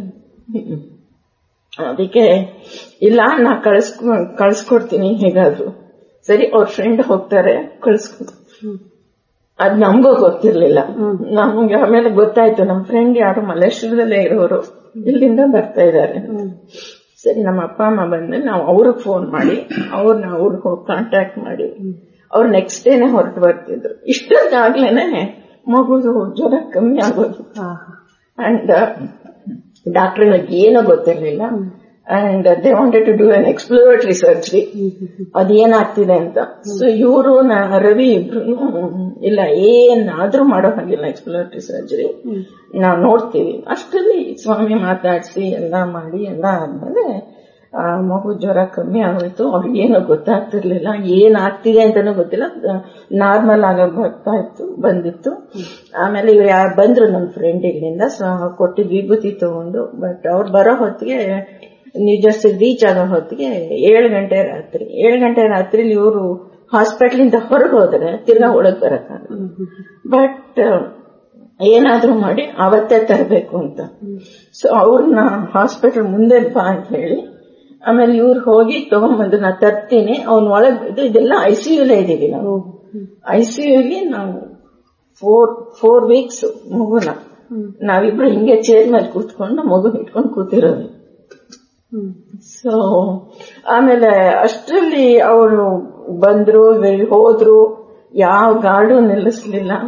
ಅದಕ್ಕೆ ಇಲ್ಲ, ನಾ ಕಳಿಸ್ಕೊಡ್ತೀನಿ ಹೇಗಾದ್ರು. ಸರಿ, ಅವ್ರ ಫ್ರೆಂಡ್ ಹೋಗ್ತಾರೆ, ಕಳಿಸ್ಕೊಡ್ತೀನಿ. ಅದ್ ನಮ್ಗೂ ಗೊತ್ತಿರ್ಲಿಲ್ಲ. ನಮ್ಗೆ ಆಮೇಲೆ ಗೊತ್ತಾಯ್ತು, ನಮ್ ಫ್ರೆಂಡ್ ಯಾರು ಮಲ್ಲೇಶ್ವರದಲ್ಲೇ ಇರೋರು ಇಲ್ಲಿಂದ ಬರ್ತಾ ಇದ್ದಾರೆ. ಸರಿ, ನಮ್ಮ ಅಪ್ಪ ಅಮ್ಮ ಬಂದ್ಮೇಲೆ ನಾವು ಅವ್ರಿಗೆ ಫೋನ್ ಮಾಡಿ ಅವ್ರನ್ನ ಅವ್ರಿಗೆ ಹೋಗಿ ಕಾಂಟ್ಯಾಕ್ಟ್ ಮಾಡಿ ಅವ್ರು ನೆಕ್ಸ್ಟ್ ಡೇನೆ ಹೊರಟು ಬರ್ತಿದ್ರು. ಇಷ್ಟೊತ್ತಾಗ್ಲೇನೆ ಮಗುದು ಜ್ವರ ಕಮ್ಮಿ ಆಗೋದು. ಅಂಡ್ ಡಾಕ್ಟರ್ಗಳಿಗೆ ಏನೋ ಗೊತ್ತಿರ್ಲಿಲ್ಲ. And they wanted to do an exploratory surgery, ಅದೇನಾಗ್ತಿದೆ ಅಂತ. ಸೊ ಇವರು ರವಿ ಇಬ್ರು ಇಲ್ಲ, ಏನಾದ್ರೂ ಮಾಡೋ ಹಾಗಿಲ್ಲ, ಎಕ್ಸ್ಪ್ಲೋರೇಟರಿ ಸರ್ಜರಿ ನಾವು ನೋಡ್ತೀವಿ. ಅಷ್ಟರಲ್ಲಿ ಸ್ವಾಮಿ ಮಾತಾಡ್ಸಿ ಎಲ್ಲ ಮಾಡಿ ಎಲ್ಲ ಆದ್ಮೇಲೆ ಮಗು ಜ್ವರ ಕಮ್ಮಿ ಆಗೋಯ್ತು. ಅವ್ರಿಗೇನೋ ಗೊತ್ತಾಗ್ತಿರ್ಲಿಲ್ಲ, ಏನಾಗ್ತಿದೆ ಅಂತಾನೂ ಗೊತ್ತಿಲ್ಲ. ನಾರ್ಮಲ್ ಆಗೋಗ್ ಬಂದಿತ್ತು. ಆಮೇಲೆ ಇವ್ರು ಯಾರು ಬಂದ್ರು ನಮ್ಮ ಫ್ರೆಂಡ್ ಇಲ್ಲಿಂದ, ಕೊಟ್ಟಿದ್ ವಿಭೂತಿ ತಗೊಂಡು. ಬಟ್ ಅವ್ರು ಬರೋ ಹೊತ್ತಿಗೆ ನ್ಯೂಜರ್ಸಿ ರೀಚ್ ಆಗೋ ಹೊತ್ತಿಗೆ 7 ಗಂಟೆ ರಾತ್ರಿ. 7 ಗಂಟೆ ರಾತ್ರಿ ಇವರು ಹಾಸ್ಪಿಟ್ಲಿಂದ ಹೊರಗೆ ಹೋದ್ರೆ ತಿರ್ಗಾ ಒಳಗ್ ಬರಕ್ಕಾಗಲ್ಲ. ಬಟ್ ಏನಾದ್ರೂ ಮಾಡಿ ಅವತ್ತೇ ತರಬೇಕು ಅಂತ. ಸೊ ಅವ್ರನ್ನ ಹಾಸ್ಪಿಟಲ್ ಮುಂದೆ ಬಾ ಅಂತ ಹೇಳಿ, ಆಮೇಲೆ ಇವ್ರು ಹೋಗಿ ತಗೊಂಡ್ಬಂದು ನಾ ತರ್ತೀನಿ, ಅವ್ನ ಒಳಗ್ ಇದೆಲ್ಲ ICUಲೇ ಇದೀವಿ ನಾವು. ICUಗೆ ನಾವು 4 weeks ಮಗುನ ನಾವಿಬ್ರು ಹಿಂಗೆ ಚೇರ್ ಮೇಲೆ ಕೂತ್ಕೊಂಡು ಮಗು ಇಟ್ಕೊಂಡು ಕೂತಿರೋದು. ಸೊ ಆಮೇಲೆ ಅಷ್ಟರಲ್ಲಿ ಅವರು ಬಂದ್ರು, ಹೋದ್ರು, ಯಾವ ಗಾರ್ಡು ನಿಲ್ಲಿಸ್ಲಿಲ್ಲ,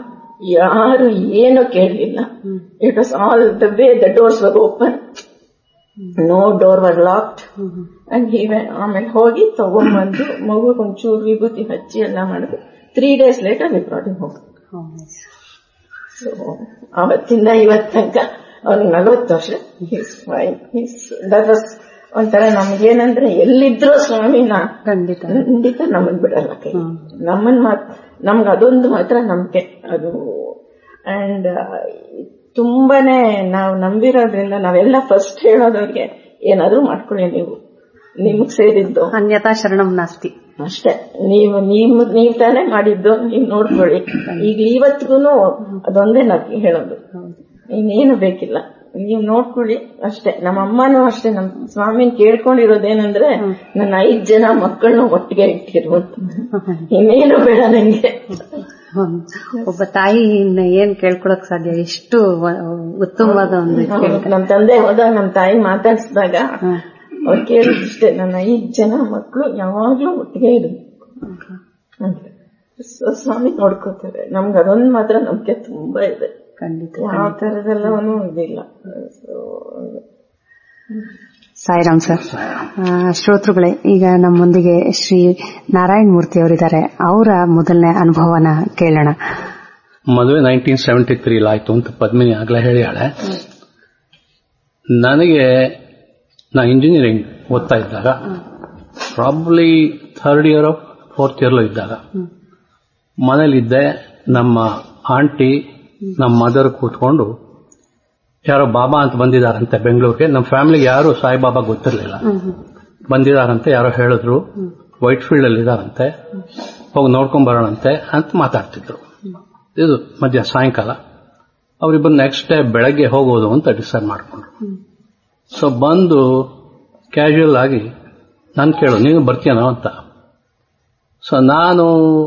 ಯಾರು ಏನು ಕೇಳಲಿಲ್ಲ. It was all the way the doors var open, no door var locked. And ಆಮೇಲೆ ಹೋಗಿ ತಗೊಂಡ್ಬಂದು ಮಗುಗೆ ಒಂಚೂರು ವಿಭೂತಿ ಹಚ್ಚಿ ಎಲ್ಲ ಮಾಡಿದ್ರು. 3 days later we brought him home. So ಅವತ್ತಿಂದ ಇವತ್ತು ತನಕ ಅವ್ರಿಗೆ 40 ವರ್ಷ. ದಟ್ ವಾಸ್ ಒಂಥರ ನಮ್ಗೇನಂದ್ರೆ ಎಲ್ಲಿದ್ರು ಸ್ವಾಮಿನ ಖಂಡಿತ ನಮ್ಮನ್ ಬಿಡಲ್ಲ ಕೈ. ನಮ್ಗೆ ಅದೊಂದು ಮಾತ್ರ ನಂಬಿಕೆ ಅದು. ಅಂಡ್ ತುಂಬಾನೇ ನಾವು ನಂಬಿರೋದ್ರಿಂದ ನಾವೆಲ್ಲ ಫಸ್ಟ್ ಹೇಳೋದವ್ರಿಗೆ ಏನಾದ್ರೂ ಮಾಡ್ಕೊಳ್ಳಿ, ನೀವು ನಿಮಗ್ ಸೇರಿದ್ದು ಅನ್ಯತಾ ಶರಣಂ ನಾಸ್ತಿ ಅಷ್ಟೇ. ನೀವ್ ತಾನೇ ಮಾಡಿದ್ದು, ನೀವ್ ನೋಡ್ಕೊಳ್ಳಿ. ಈಗ ಇವತ್ತಿಗೂ ಅದೊಂದೇ ನಾವು ಹೇಳೋದು, ಇನ್ನೇನು ಬೇಕಿಲ್ಲ, ನೀವ್ ನೋಡ್ಕೊಳ್ಳಿ ಅಷ್ಟೇ. ನಮ್ಮ ಅಮ್ಮನೂ ಅಷ್ಟೇ ನಮ್ ಸ್ವಾಮಿನ ಕೇಳ್ಕೊಂಡಿರೋದೇನಂದ್ರೆ ನನ್ನ 5 ಜನ ಮಕ್ಕಳನ್ನ ಒಟ್ಟಿಗೆ ಇಟ್ಟಿರುವಂತ, ಇನ್ನೇನು ಬೇಡ ನಂಗೆ. ಒಬ್ಬ ತಾಯಿಯಿಂದ ಏನ್ ಕೇಳ್ಕೊಳಕ್ ಸಾಧ್ಯ, ಎಷ್ಟು ಉತ್ತಮವಾದ ಒಂದು. ನಮ್ ತಂದೆ ಹೋದಾಗ ನಮ್ ತಾಯಿ ಮಾತಾಡ್ಸಿದಾಗ ಅವ್ರು ಕೇಳಿದಿಷ್ಟೇ, ನನ್ನ 5 ಜನ ಮಕ್ಕಳು ಯಾವಾಗ್ಲೂ ಒಟ್ಟಿಗೆ ಇರಬೇಕು ಅಂತ ಸ್ವಾಮಿ ನೋಡ್ಕೋತಾರೆ. ನಮ್ಗೆ ಅದೊಂದು ಮಾತ್ರ ನಂಬಿಕೆ ತುಂಬಾ ಇದೆ. ಖಂಡಿತ ಯಾವ ತರದೆಲ್ಲವೂ ಇದಿಲ್ಲ. ಸಾಯಿರಾಮ್ ಸರ್. ಶ್ರೋತೃಗಳೇ, ಈಗ ನಮ್ಮೊಂದಿಗೆ ಶ್ರೀ ನಾರಾಯಣ ಮೂರ್ತಿ ಅವರಿದ್ದಾರೆ. ಅವರ ಮೊದಲನೇ ಅನುಭವನ ಕೇಳೋಣ. ಮದುವೆ 1973 ಆಯ್ತು ಅಂತ ಪದ್ಮಿನಿ ಆಗ್ಲೇ ಹೇಳಿಯಾಳೆ. ನನಗೆ ನಾ ಇಂಜಿನಿಯರಿಂಗ್ ಓದ್ತಾ ಇದ್ದಾಗ, probably 3rd year of 4th year ಇದ್ದಾಗ ಮನೇಲಿದ್ದೆ. ನಮ್ಮ ಆಂಟಿ ನಮ್ಮ ಮದರ್ ಕೂತ್ಕೊಂಡು ಯಾರೋ ಬಾಬಾ ಅಂತ ಬಂದಿದಾರಂತೆ ಬೆಂಗಳೂರಿಗೆ. ನಮ್ಮ ಫ್ಯಾಮಿಲಿಗೆ ಯಾರು ಸಾಯಿಬಾಬಾ ಗೊತ್ತಿರಲಿಲ್ಲ. ಬಂದಿದಾರಂತೆ, ಯಾರೋ ಹೇಳಿದ್ರು, ವೈಟ್ ಫೀಲ್ಡ್ ಅಲ್ಲಿ ಇದಾರಂತೆ, ಹೋಗಿ ನೋಡ್ಕೊಂಡ್ ಬರೋಣಂತೆ ಅಂತ ಮಾತಾಡ್ತಿದ್ರು. ಇದು ಸಾಯಂಕಾಲ. ಅವರಿಬ್ಬರು ನೆಕ್ಸ್ಟ್ ಡೇ ಬೆಳಗ್ಗೆ ಹೋಗೋದು ಅಂತ ಡಿಸೈಡ್ ಮಾಡ್ಕೊಂಡ್ರು. ಸೊ ಬಂದು ಕ್ಯಾಶುಯಲ್ ಆಗಿ ನಾನು ಕೇಳು, ನೀನು ಬರ್ತೀಯನೋ ಅಂತ. ಸೊ ನಾನು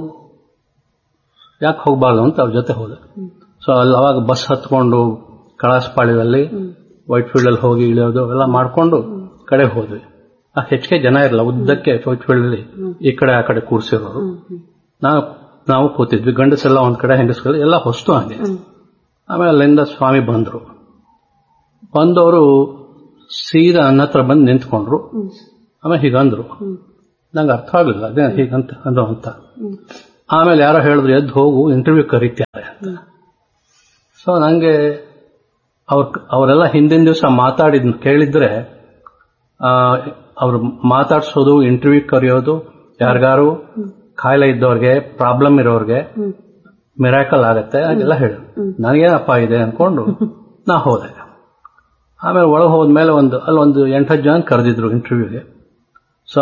ಯಾಕೆ ಹೋಗಬಾರ್ದು ಅಂತ ಅವ್ರ ಜೊತೆ ಹೋದೆ. ಸೊ ಅಲ್ಲಿ ಅವಾಗ ಬಸ್ ಹತ್ಕೊಂಡು ಕಳಾಸಪಾಳ್ಯದಲ್ಲಿ ವೈಟ್ ಫೀಲ್ಡ್ ಅಲ್ಲಿ ಹೋಗಿ ಇಳಿಯೋದು ಎಲ್ಲ ಮಾಡ್ಕೊಂಡು ಕಡೆ ಹೋದ್ವಿ. ಹೆಚ್ಚಿಗೆ ಜನ ಇರಲ್ಲ, ಉದ್ದಕ್ಕೆ ವೈಟ್ ಫೀಲ್ಡ್ ಅಲ್ಲಿ ಈ ಕಡೆ ಆ ಕಡೆ ಕೂರ್ಸಿರೋರು. ನಾವು ಕೂತಿದ್ವಿ, ಗಂಡಸೆಲ್ಲ ಒಂದ್ ಕಡೆ, ಹೆಂಗಸರು ಎಲ್ಲ ಹೊಸ್ತು ಹಂಗೆ. ಆಮೇಲೆ ಅಲ್ಲಿಂದ ಸ್ವಾಮಿ ಬಂದವರು ಸೀದಾ ನನ್ನ ಹತ್ರ ಬಂದು ನಿಂತ್ಕೊಂಡ್ರು. ಆಮೇಲೆ ಹೀಗಂದ್ರು, ನಂಗೆ ಅರ್ಥ ಆಗ್ಲಿಲ್ಲ ಅದೇ ಹೀಗಂತ ಅಂದ್ರು ಅಂತ. ಆಮೇಲೆ ಯಾರೋ ಹೇಳಿದ್ರು, ಎದ್ದು ಹೋಗು, ಇಂಟರ್ವ್ಯೂ ಕರೀತಾರೆ ಅಂತ. ಸೊ ನಂಗೆ ಅವರೆಲ್ಲ ಹಿಂದಿನ ದಿವಸ ಮಾತಾಡಿದ್ ಕೇಳಿದ್ರೆ, ಅವ್ರು ಮಾತಾಡ್ಸೋದು, ಇಂಟರ್ವ್ಯೂ ಕರೆಯೋದು, ಯಾರಿಗಾರು ಕಾಯಿಲೆ ಇದ್ದವ್ರಿಗೆ, ಪ್ರಾಬ್ಲಮ್ ಇರೋರ್ಗೆ ಮಿರಾಕಲ್ ಆಗತ್ತೆ ಅದೆಲ್ಲ ಹೇಳಿ. ನನಗೇನಪ್ಪ ಇದೆ ಅನ್ಕೊಂಡು ನಾ ಹೋದೆ. ಆಮೇಲೆ ಒಳಗೆ ಹೋದ್ಮೇಲೆ ಅಲ್ಲೊಂದು 8-10 ಜನ ಕರೆದಿದ್ರು ಇಂಟರ್ವ್ಯೂಗೆ. ಸೊ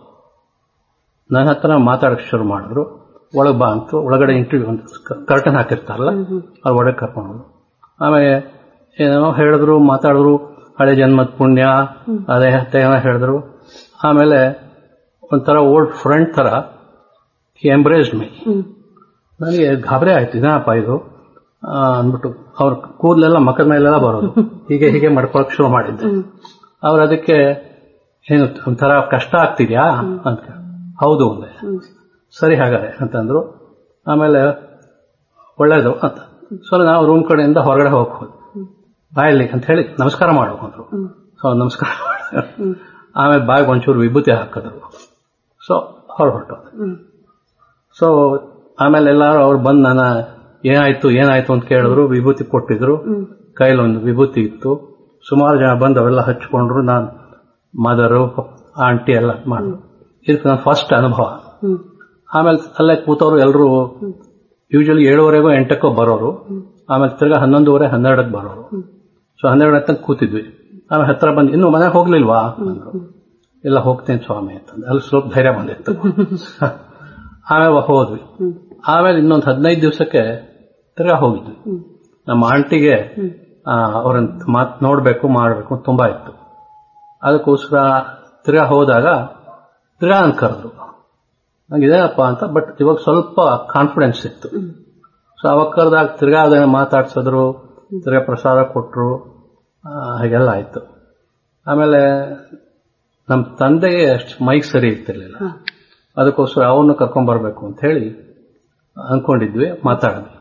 ನನ್ನ ಹತ್ರ ಮಾತಾಡಕ್ಕೆ ಶುರು ಮಾಡಿದ್ರು. ಒಳಗೆ ಬಾ ಅಂತ ಒಳಗಡೆ ಇಂಟರ್ವ್ಯೂ ಒಂದು ಕರ್ಟನ್ ಹಾಕಿರ್ತಾರಲ್ಲ, ಅವ್ರು ಒಳಗೆ ಕರ್ಕೊಂಡು. ಆಮೇಲೆ ಏನೋ ಹೇಳಿದ್ರು, ಮಾತಾಡಿದ್ರು, ಹಳೆ ಜನ್ಮದ ಪುಣ್ಯ ಅದೇ ಏನೋ ಹೇಳಿದ್ರು. ಆಮೇಲೆ ಒಂಥರ ಓಲ್ಡ್ ಫ್ರೆಂಡ್ ತರ ಎಂಬ್ರೇಸ್ಡ್ ಮೈ. ನನಗೆ ಗಾಬರಿ ಆಯ್ತು, ಇದೇನಪ್ಪ ಇದು ಅಂದ್ಬಿಟ್ಟು. ಅವ್ರ ಕೂದಲೆಲ್ಲ ಮಕ್ಕದ ಮೇಲೆಲ್ಲ ಬರೋದು, ಹೀಗೆ ಮಾಡ್ಕೊಳಕ್ ಶುರು ಮಾಡಿದ್ದೆ. ಅವ್ರು ಅದಕ್ಕೆ ಏನು ಒಂಥರ ಕಷ್ಟ ಆಗ್ತಿದ್ಯಾ ಅಂತ. ಹೌದು ಅಂದೆ. ಸರಿ ಹಾಗಾದ್ರೆ ಅಂತಂದ್ರು. ಆಮೇಲೆ ಒಳ್ಳೇದು ಅಂತ. ಸೊ ನಾವು ರೂಮ್ ಕಡೆಯಿಂದ ಹೊರಗಡೆ ಹೋಗ್ಬೋದು, ಬಾಯಲ್ಲಿ ಅಂತ ಹೇಳಿ ನಮಸ್ಕಾರ ಮಾಡ್ಕೊಂಡ್ರು. ಸೊ ನಮಸ್ಕಾರ ಮಾಡಿದ್ರು. ಆಮೇಲೆ ಬಾಯಿಗೆ ಒಂಚೂರು ವಿಭೂತಿ ಹಾಕಿದ್ರು. ಸೊ ಹೊರಟೋದು. ಸೊ ಆಮೇಲೆ ಎಲ್ಲಾರು ಅವ್ರು ಬಂದು ನನ್ನ ಏನಾಯ್ತು ಅಂತ ಕೇಳಿದ್ರು. ವಿಭೂತಿ ಕೊಟ್ಟಿದ್ರು, ಕೈಲಿ ಒಂದು ವಿಭೂತಿ ಇತ್ತು. ಸುಮಾರು ಜನ ಬಂದು ಅವೆಲ್ಲ ಹಚ್ಕೊಂಡ್ರು. ನಾನು ಮದರು, ಆಂಟಿ ಎಲ್ಲ ಮಾಡಿದ್ರು. ಇದು ನನ್ನ ಫಸ್ಟ್ ಅನುಭವ. ಆಮೇಲೆ ಅಲ್ಲೇ ಕೂತವ್ರು ಎಲ್ಲರೂ ಯೂಶಲಿ 7:15 8 ಬರೋರು. ಆಮೇಲೆ ತಿರ್ಗಾ 11:30 12 ಬರೋರು. ಸೊ 12 ತನಕ ಕೂತಿದ್ವಿ. ಆಮೇಲೆ ಹತ್ರ ಬಂದು, ಇನ್ನು ಮನೆಗೆ ಹೋಗ್ಲಿಲ್ವಾ ಅಂದ್ರು. ಇಲ್ಲ ಹೋಗ್ತೇನೆ ಸ್ವಾಮಿ ಅಂತಂದ್ರೆ ಅಲ್ಲಿ ಸ್ವಲ್ಪ ಧೈರ್ಯ ಬಂದಿತ್ತು. ಆಮೇಲೆ ಹೋದ್ವಿ. ಆಮೇಲೆ ಇನ್ನೊಂದು 15 ದಿವಸಕ್ಕೆ ತಿರ್ಗಾ ಹೋಗಿದ್ವಿ. ನಮ್ಮ ಆಂಟಿಗೆ ಅವ್ರನ್ನ ನೋಡ್ಬೇಕು ಮಾಡ್ಬೇಕು ತುಂಬಾ ಇತ್ತು. ಅದಕ್ಕೋಸ್ಕರ ತಿರ್ಗಾ ಹೋದಾಗ ತಿರ್ಗಾ ನನ್ ಕರೆದ್ರು. ನಂಗೆ ಇದೇನಪ್ಪ ಅಂತ. ಬಟ್ ಇವಾಗ ಸ್ವಲ್ಪ ಕಾನ್ಫಿಡೆನ್ಸ್ ಇತ್ತು. ಸೊ ಅವಾಗ ಕರೆದಾಗ ತಿರ್ಗಾ ಅದನ್ನ ಮಾತಾಡ್ಸಿದ್ರು, ತಿರ್ಗಾ ಪ್ರಸಾದ ಕೊಟ್ರು, ಹಾಗೆಲ್ಲ ಆಯ್ತು. ಆಮೇಲೆ ನಮ್ಮ ತಂದೆಗೆ ಅಷ್ಟು ಮೈಕ್ ಸರಿ ಇರ್ತಿರ್ಲಿಲ್ಲ. ಅದಕ್ಕೋಸ್ಕರ ಅವನ್ನ ಕರ್ಕೊಂಡ್ ಬರ್ಬೇಕು ಅಂತ ಹೇಳಿ ಅನ್ಕೊಂಡಿದ್ವಿ, ಮಾತಾಡಿದ್ವಿ.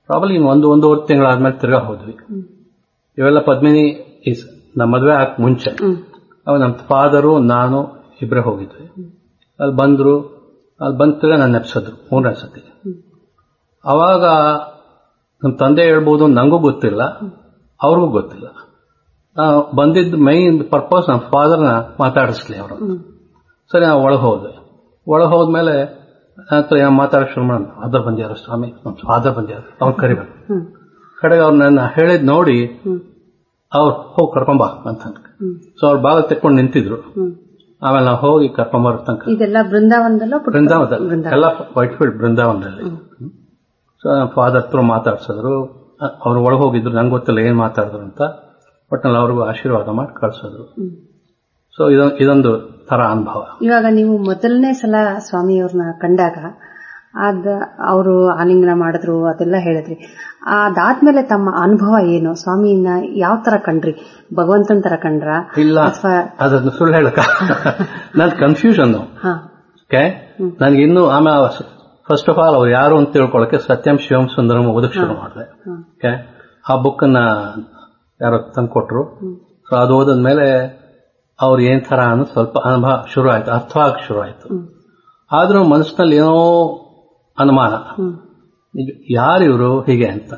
ಪ್ರಾಬಲಿ ಒಂದೂವರೆ ತಿಂಗಳಾದ್ಮೇಲೆ ತಿರ್ಗಾ ಹೋದ್ವಿ. ಇವೆಲ್ಲ ಪದ್ಮಿನಿ ನಮ್ಮ ಮದುವೆ ಆಗ ಮುಂಚೆ. ಅವಾಗ ನಮ್ಮ ಫಾದರು ನಾನು ಇಬ್ಬರೇ ಹೋಗಿದ್ವಿ. ಅಲ್ಲಿ ಬಂದ್ರು, ಅಲ್ಲಿ ಬಂದ ತಿರ್ಗಾ ನನ್ನ ನೆಪ್ಸಿದ್ರು 3ನೇ ಸತಿ. ಅವಾಗ ನಮ್ಮ ತಂದೆ ಹೇಳ್ಬೋದು, ನಂಗೂ ಗೊತ್ತಿಲ್ಲ, ಅವ್ರಿಗೂ ಗೊತ್ತಿಲ್ಲ. ಬಂದಿದ್ದ ಮೈನ್ ಪರ್ಪಸ್ ನಮ್ಮ ಫಾದರ್ನ ಮಾತಾಡಿಸ್ಲಿ ಅವರು. ಸರಿ, ನಾವು ಒಳಗೆ ಹೋದೆ. ಒಳಗೆ ಹೋದ್ಮೇಲೆ ಮಾತಾಡಕ್ ಶುರು ಮಾಡೋಣ. ಫಾದರ್ ಬಂದ್ಯಾರ ಸ್ವಾಮಿ, ನಮ್ಮ ಫಾದರ್ ಬಂದ್ಯಾರ, ಅವ್ರು ಕರಿಬೇಕು. ಕಡೆಗೆ ಅವ್ರು ನನ್ನ ಹೇಳಿದ್ ನೋಡಿ ಅವ್ರು ಹೋಗಿ ಕರ್ಕೊಂಬ ಅಂತ. ಸೊ ಅವ್ರು ಬಾಗ ತೆಕ್ಕೊಂಡು ನಿಂತಿದ್ರು. ಆಮೇಲೆ ನಾವು ಹೋಗಿ ಕರ್ಕೊಂಬರೋ ತನಕ ಇದೆಲ್ಲ ಬೃಂದಾವನದಲ್ಲಿ ಎಲ್ಲ ವೈಟ್ ಫೀಲ್ಡ್ ಬೃಂದಾವನದಲ್ಲಿ. ಸೊ ನಮ್ಮ ಫಾದರ್ ಹತ್ರ ಮಾತಾಡ್ಸಿದ್ರು. ಅವ್ರು ಒಳಗೆ ಹೋಗಿದ್ರು, ನಂಗೆ ಗೊತ್ತಿಲ್ಲ ಏನ್ ಮಾತಾಡಿದ್ರು ಅಂತ. ಒಟ್ಟಿನಲ್ಲಿ ಅವ್ರಿಗೂ ಆಶೀರ್ವಾದ ಮಾಡಿ ಕಳ್ಸಿದ್ರು. ಸೊ ಇದೊಂದು ತರ ಅನುಭವ. ಇವಾಗ ನೀವು ಮೊದಲನೇ ಸಲ ಸ್ವಾಮಿಯವ್ರನ್ನ ಕಂಡಾಗ ಅವರು ಆಲಿಂಗನ ಮಾಡಿದ್ರು, ಅದೆಲ್ಲ ಹೇಳಿದ್ರಿ. ಅದಾದ್ಮೇಲೆ ತಮ್ಮ ಅನುಭವ ಏನು? ಸ್ವಾಮಿಯನ್ನ ಯಾವ ತರ ಕಂಡ್ರಿ? ಭಗವಂತನ ತರ ಕಂಡ್ರ? ಇಲ್ಲ, ಅದನ್ನ ಸುಳ್ಳು ಹೇಳಕ ನನ್ ಕನ್ಫ್ಯೂಷನ್. ನನ್ಗೆ ಇನ್ನು ಆಮೇಲೆ ಫಸ್ಟ್ ಆಫ್ ಆಲ್ ಅವ್ರು ಯಾರು ಅಂತ ತಿಳ್ಕೊಳಕ್ಕೆ ಸತ್ಯಂ ಶಿವಂ ಸುಂದರಂ ಓದಕ್ ಶುರು ಮಾಡಿದೆ. ಆ ಬುಕ್ ಅನ್ನ ಯಾರೋ ತಂದು ಕೊಟ್ರು. ಸೊ ಅದು ಓದಾದ್ಮೇಲೆ ಅವ್ರು ಏನ್ ತರ ಅನ್ನೋ ಸ್ವಲ್ಪ ಅನುಭವ ಶುರು ಆಯ್ತು, ಅರ್ಥವಾಗಿ ಶುರು ಆಯ್ತು. ಆದ್ರೂ ಮನಸ್ಸಿನಲ್ಲಿ ಏನೋ ಅನುಮಾನ, ಯಾರಿವರು ಹೀಗೆ ಅಂತ.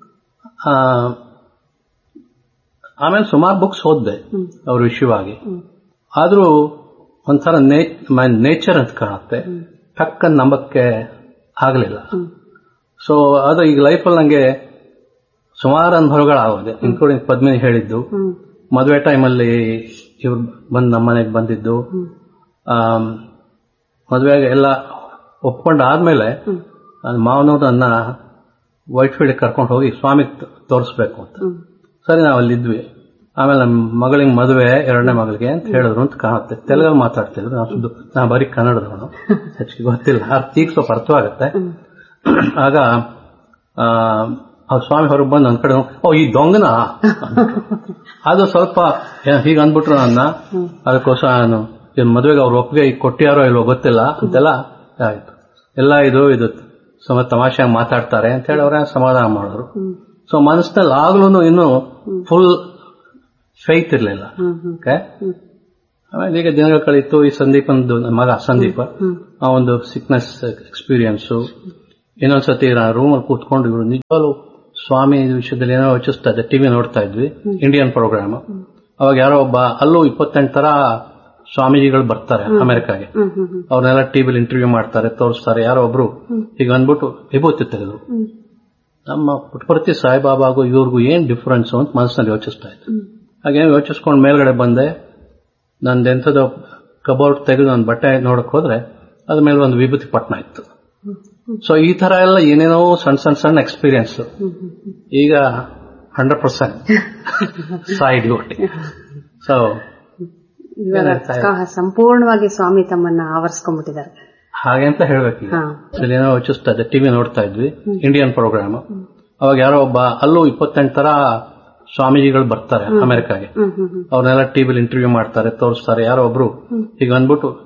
ಆಮೇಲೆ ಸುಮಾರು ಬುಕ್ಸ್ ಓದ್ದೆ ಅವ್ರ ವಿಷಯವಾಗಿ. ಆದ್ರೂ ಒಂಥರ ನೇಚರ್ ಅಂತ ಕಾಣುತ್ತೆ, ಟಕ್ಕನ್ ನಂಬಕ್ಕೆ ಆಗ್ಲಿಲ್ಲ. ಸೊ ಅದು ಈಗ ಲೈಫಲ್ಲಿ ನಂಗೆ ಸುಮಾರು ಅನುಭವಗಳಾಗೋದೆ, ಇನ್ಕ್ಲೂಡಿಂಗ್ ಪದ್ಮಿನಿ ಹೇಳಿದ್ದು, ಮದುವೆ ಟೈಮಲ್ಲಿ ಇವ್ರು ಬಂದು ನಮ್ಮ ಮನೆಗೆ ಬಂದಿದ್ದು, ಮದುವೆಗೆ ಎಲ್ಲ ಒಪ್ಕೊಂಡಾದ್ಮೇಲೆ ಮಾವನವ್ರು ನನ್ನ ವೈಟ್ ಫೀಲ್ಡ್ ಕರ್ಕೊಂಡು ಹೋಗಿ ಸ್ವಾಮಿ ತೋರಿಸ್ಬೇಕು ಅಂತ. ಸರಿ, ನಾವು ಅಲ್ಲಿದ್ವಿ. ಆಮೇಲೆ ನಮ್ಮ ಮಗಳಿಗೆ ಮದುವೆ, 2ನೇ ಮಗಳಿಗೆ ಅಂತ ಹೇಳಿದ್ರು ಅಂತ ಕಾಣುತ್ತೆ. ತೆಲುಗಲ್ಲಿ ಮಾತಾಡ್ತಿದ್ರು. ನಾ ಬರೀ ಕನ್ನಡದವನು, ಹೆಚ್ಚಿಗೆ ಗೊತ್ತಿಲ್ಲ. ಈಗ ಸ್ವಲ್ಪ ಅರ್ಥವಾಗುತ್ತೆ. ಆಗ ಅವ್ರ ಸ್ವಾಮಿ ಹೊರಗೆ ಬಂದು ನನ್ನ ಕಡೆ, ಈ ದೊಂಗನ ಅದು ಸ್ವಲ್ಪ ಹೀಗೆ ಅಂದ್ಬಿಟ್ರು ನನ್ನ. ಅದಕ್ಕೋಸ್ಕರ ನಾನು ಮದುವೆಗೆ ಅವ್ರ ಒಪ್ಪಿಗೆ ಕೊಟ್ಟಿಯಾರೋ ಇಲ್ವೋ ಗೊತ್ತಿಲ್ಲ ಅಂತೆಲ್ಲ ಆಯ್ತು. ಎಲ್ಲ ಇದು ತಮಾಷೆಯಾಗಿ ಮಾತಾಡ್ತಾರೆ ಅಂತ ಹೇಳಿ ಅವ್ರ ಸಮಾಧಾನ ಮಾಡಿದ್ರು. ಸೊ ಮನಸ್ಸಿನಲ್ಲಿ ಆಗ್ಲೂ ಇನ್ನು ಫುಲ್ ಫೈತ್ ಇರ್ಲಿಲ್ಲ. ಆಮೇಲೆ ಈಗ ದಿನಗಳು ಕಳೀತು. ಈ ಸಂದೀಪಂದು ಮಗ ಸಂದೀಪ, ಆ ಒಂದು ಸಿಕ್ನೆಸ್ ಎಕ್ಸ್ಪೀರಿಯನ್ಸು. ಇನ್ನೊಂದ್ಸತಿ ರೂಮಲ್ಲಿ ಕೂತ್ಕೊಂಡು ಇವರು ನಿಜವಾಗ್ಲೂ ಸ್ವಾಮಿ ವಿಷಯದಲ್ಲಿ ಏನೋ ಯೋಚಿಸ್ತಾ ಇದ್ದೆ. ಟಿವಿ ನೋಡ್ತಾ ಇದ್ವಿ, ಇಂಡಿಯನ್ ಪ್ರೋಗ್ರಾಮ್. ಅವಾಗ ಯಾರೋ ಒಬ್ಬ ಅಲ್ಲೂ 28 ತರ ಸ್ವಾಮೀಜಿಗಳು ಬರ್ತಾರೆ ಅಮೆರಿಕಾಗೆ. ಅವ್ರನ್ನೆಲ್ಲ ಟಿವಿಲಿ ಇಂಟರ್ವ್ಯೂ ಮಾಡ್ತಾರೆ, ತೋರಿಸ್ತಾರೆ. ಯಾರೋ ಒಬ್ರು ಈಗ ಅಂದ್ಬಿಟ್ಟು ವಿಭೂತಿ ತೆಗೆದ್ರು. ನಮ್ಮ ಪುಟ್ಟಪರ್ತಿ ಸಾಯಿಬಾಬಾಗೂ ಇವ್ರಿಗೂ ಏನ್ ಡಿಫರೆನ್ಸ್ ಅಂತ ಮನಸ್ಸಿನಲ್ಲಿ ಯೋಚಿಸ್ತಾ ಇತ್ತು. ಹಾಗೇನು ಯೋಚಿಸ್ಕೊಂಡು ಮೇಲ್ಗಡೆ ಬಂದೆ. ನಂದೆಂಥದ್ದು ಕಬೋರ್ಡ್ ತೆಗೆದು ನನ್ನ ಬಟ್ಟೆ ನೋಡಕ್ ಹೋದ್ರೆ ಅದ್ರ ಮೇಲೆ ಒಂದು ವಿಭೂತಿ ಪಟ್ನ ಇತ್ತು. ಸೊ ಈ ತರ ಎಲ್ಲ ಏನೇನೋ ಸಣ್ಣ ಎಕ್ಸ್ಪೀರಿಯನ್ಸ್. ಈಗ 100% ಸಾಯಿ ಡ್ಯೂಟಿ. ಸೊ ಸಂಪೂರ್ಣವಾಗಿ ಸ್ವಾಮಿ ತಮ್ಮನ್ನ ಆವರಿಸ್ಕೊಂಡ್ಬಿಟ್ಟಿದ್ದಾರೆ ಹಾಗೆ ಅಂತ ಹೇಳ್ಬೇಕು. ಏನೋ ಯೋಚಿಸ್ತಾ ಇದ್ದೆ, ಟಿವಿ ನೋಡ್ತಾ ಇದ್ವಿ, ಇಂಡಿಯನ್ ಪ್ರೋಗ್ರಾಮ್. ಅವಾಗ ಯಾರೋ ಒಬ್ಬ ಅಲ್ಲೂ 28 ತರ ಸ್ವಾಮೀಜಿಗಳು ಬರ್ತಾರೆ ಅಮೆರಿಕಾಗೆ. ಅವ್ರನ್ನೆಲ್ಲ ಟಿವಿಲಿ ಇಂಟರ್ವ್ಯೂ ಮಾಡ್ತಾರೆ, ತೋರಿಸ್ತಾರೆ. ಯಾರೋ ಒಬ್ರು ಈಗ ಅಂದ್ಬಿಟ್ಟು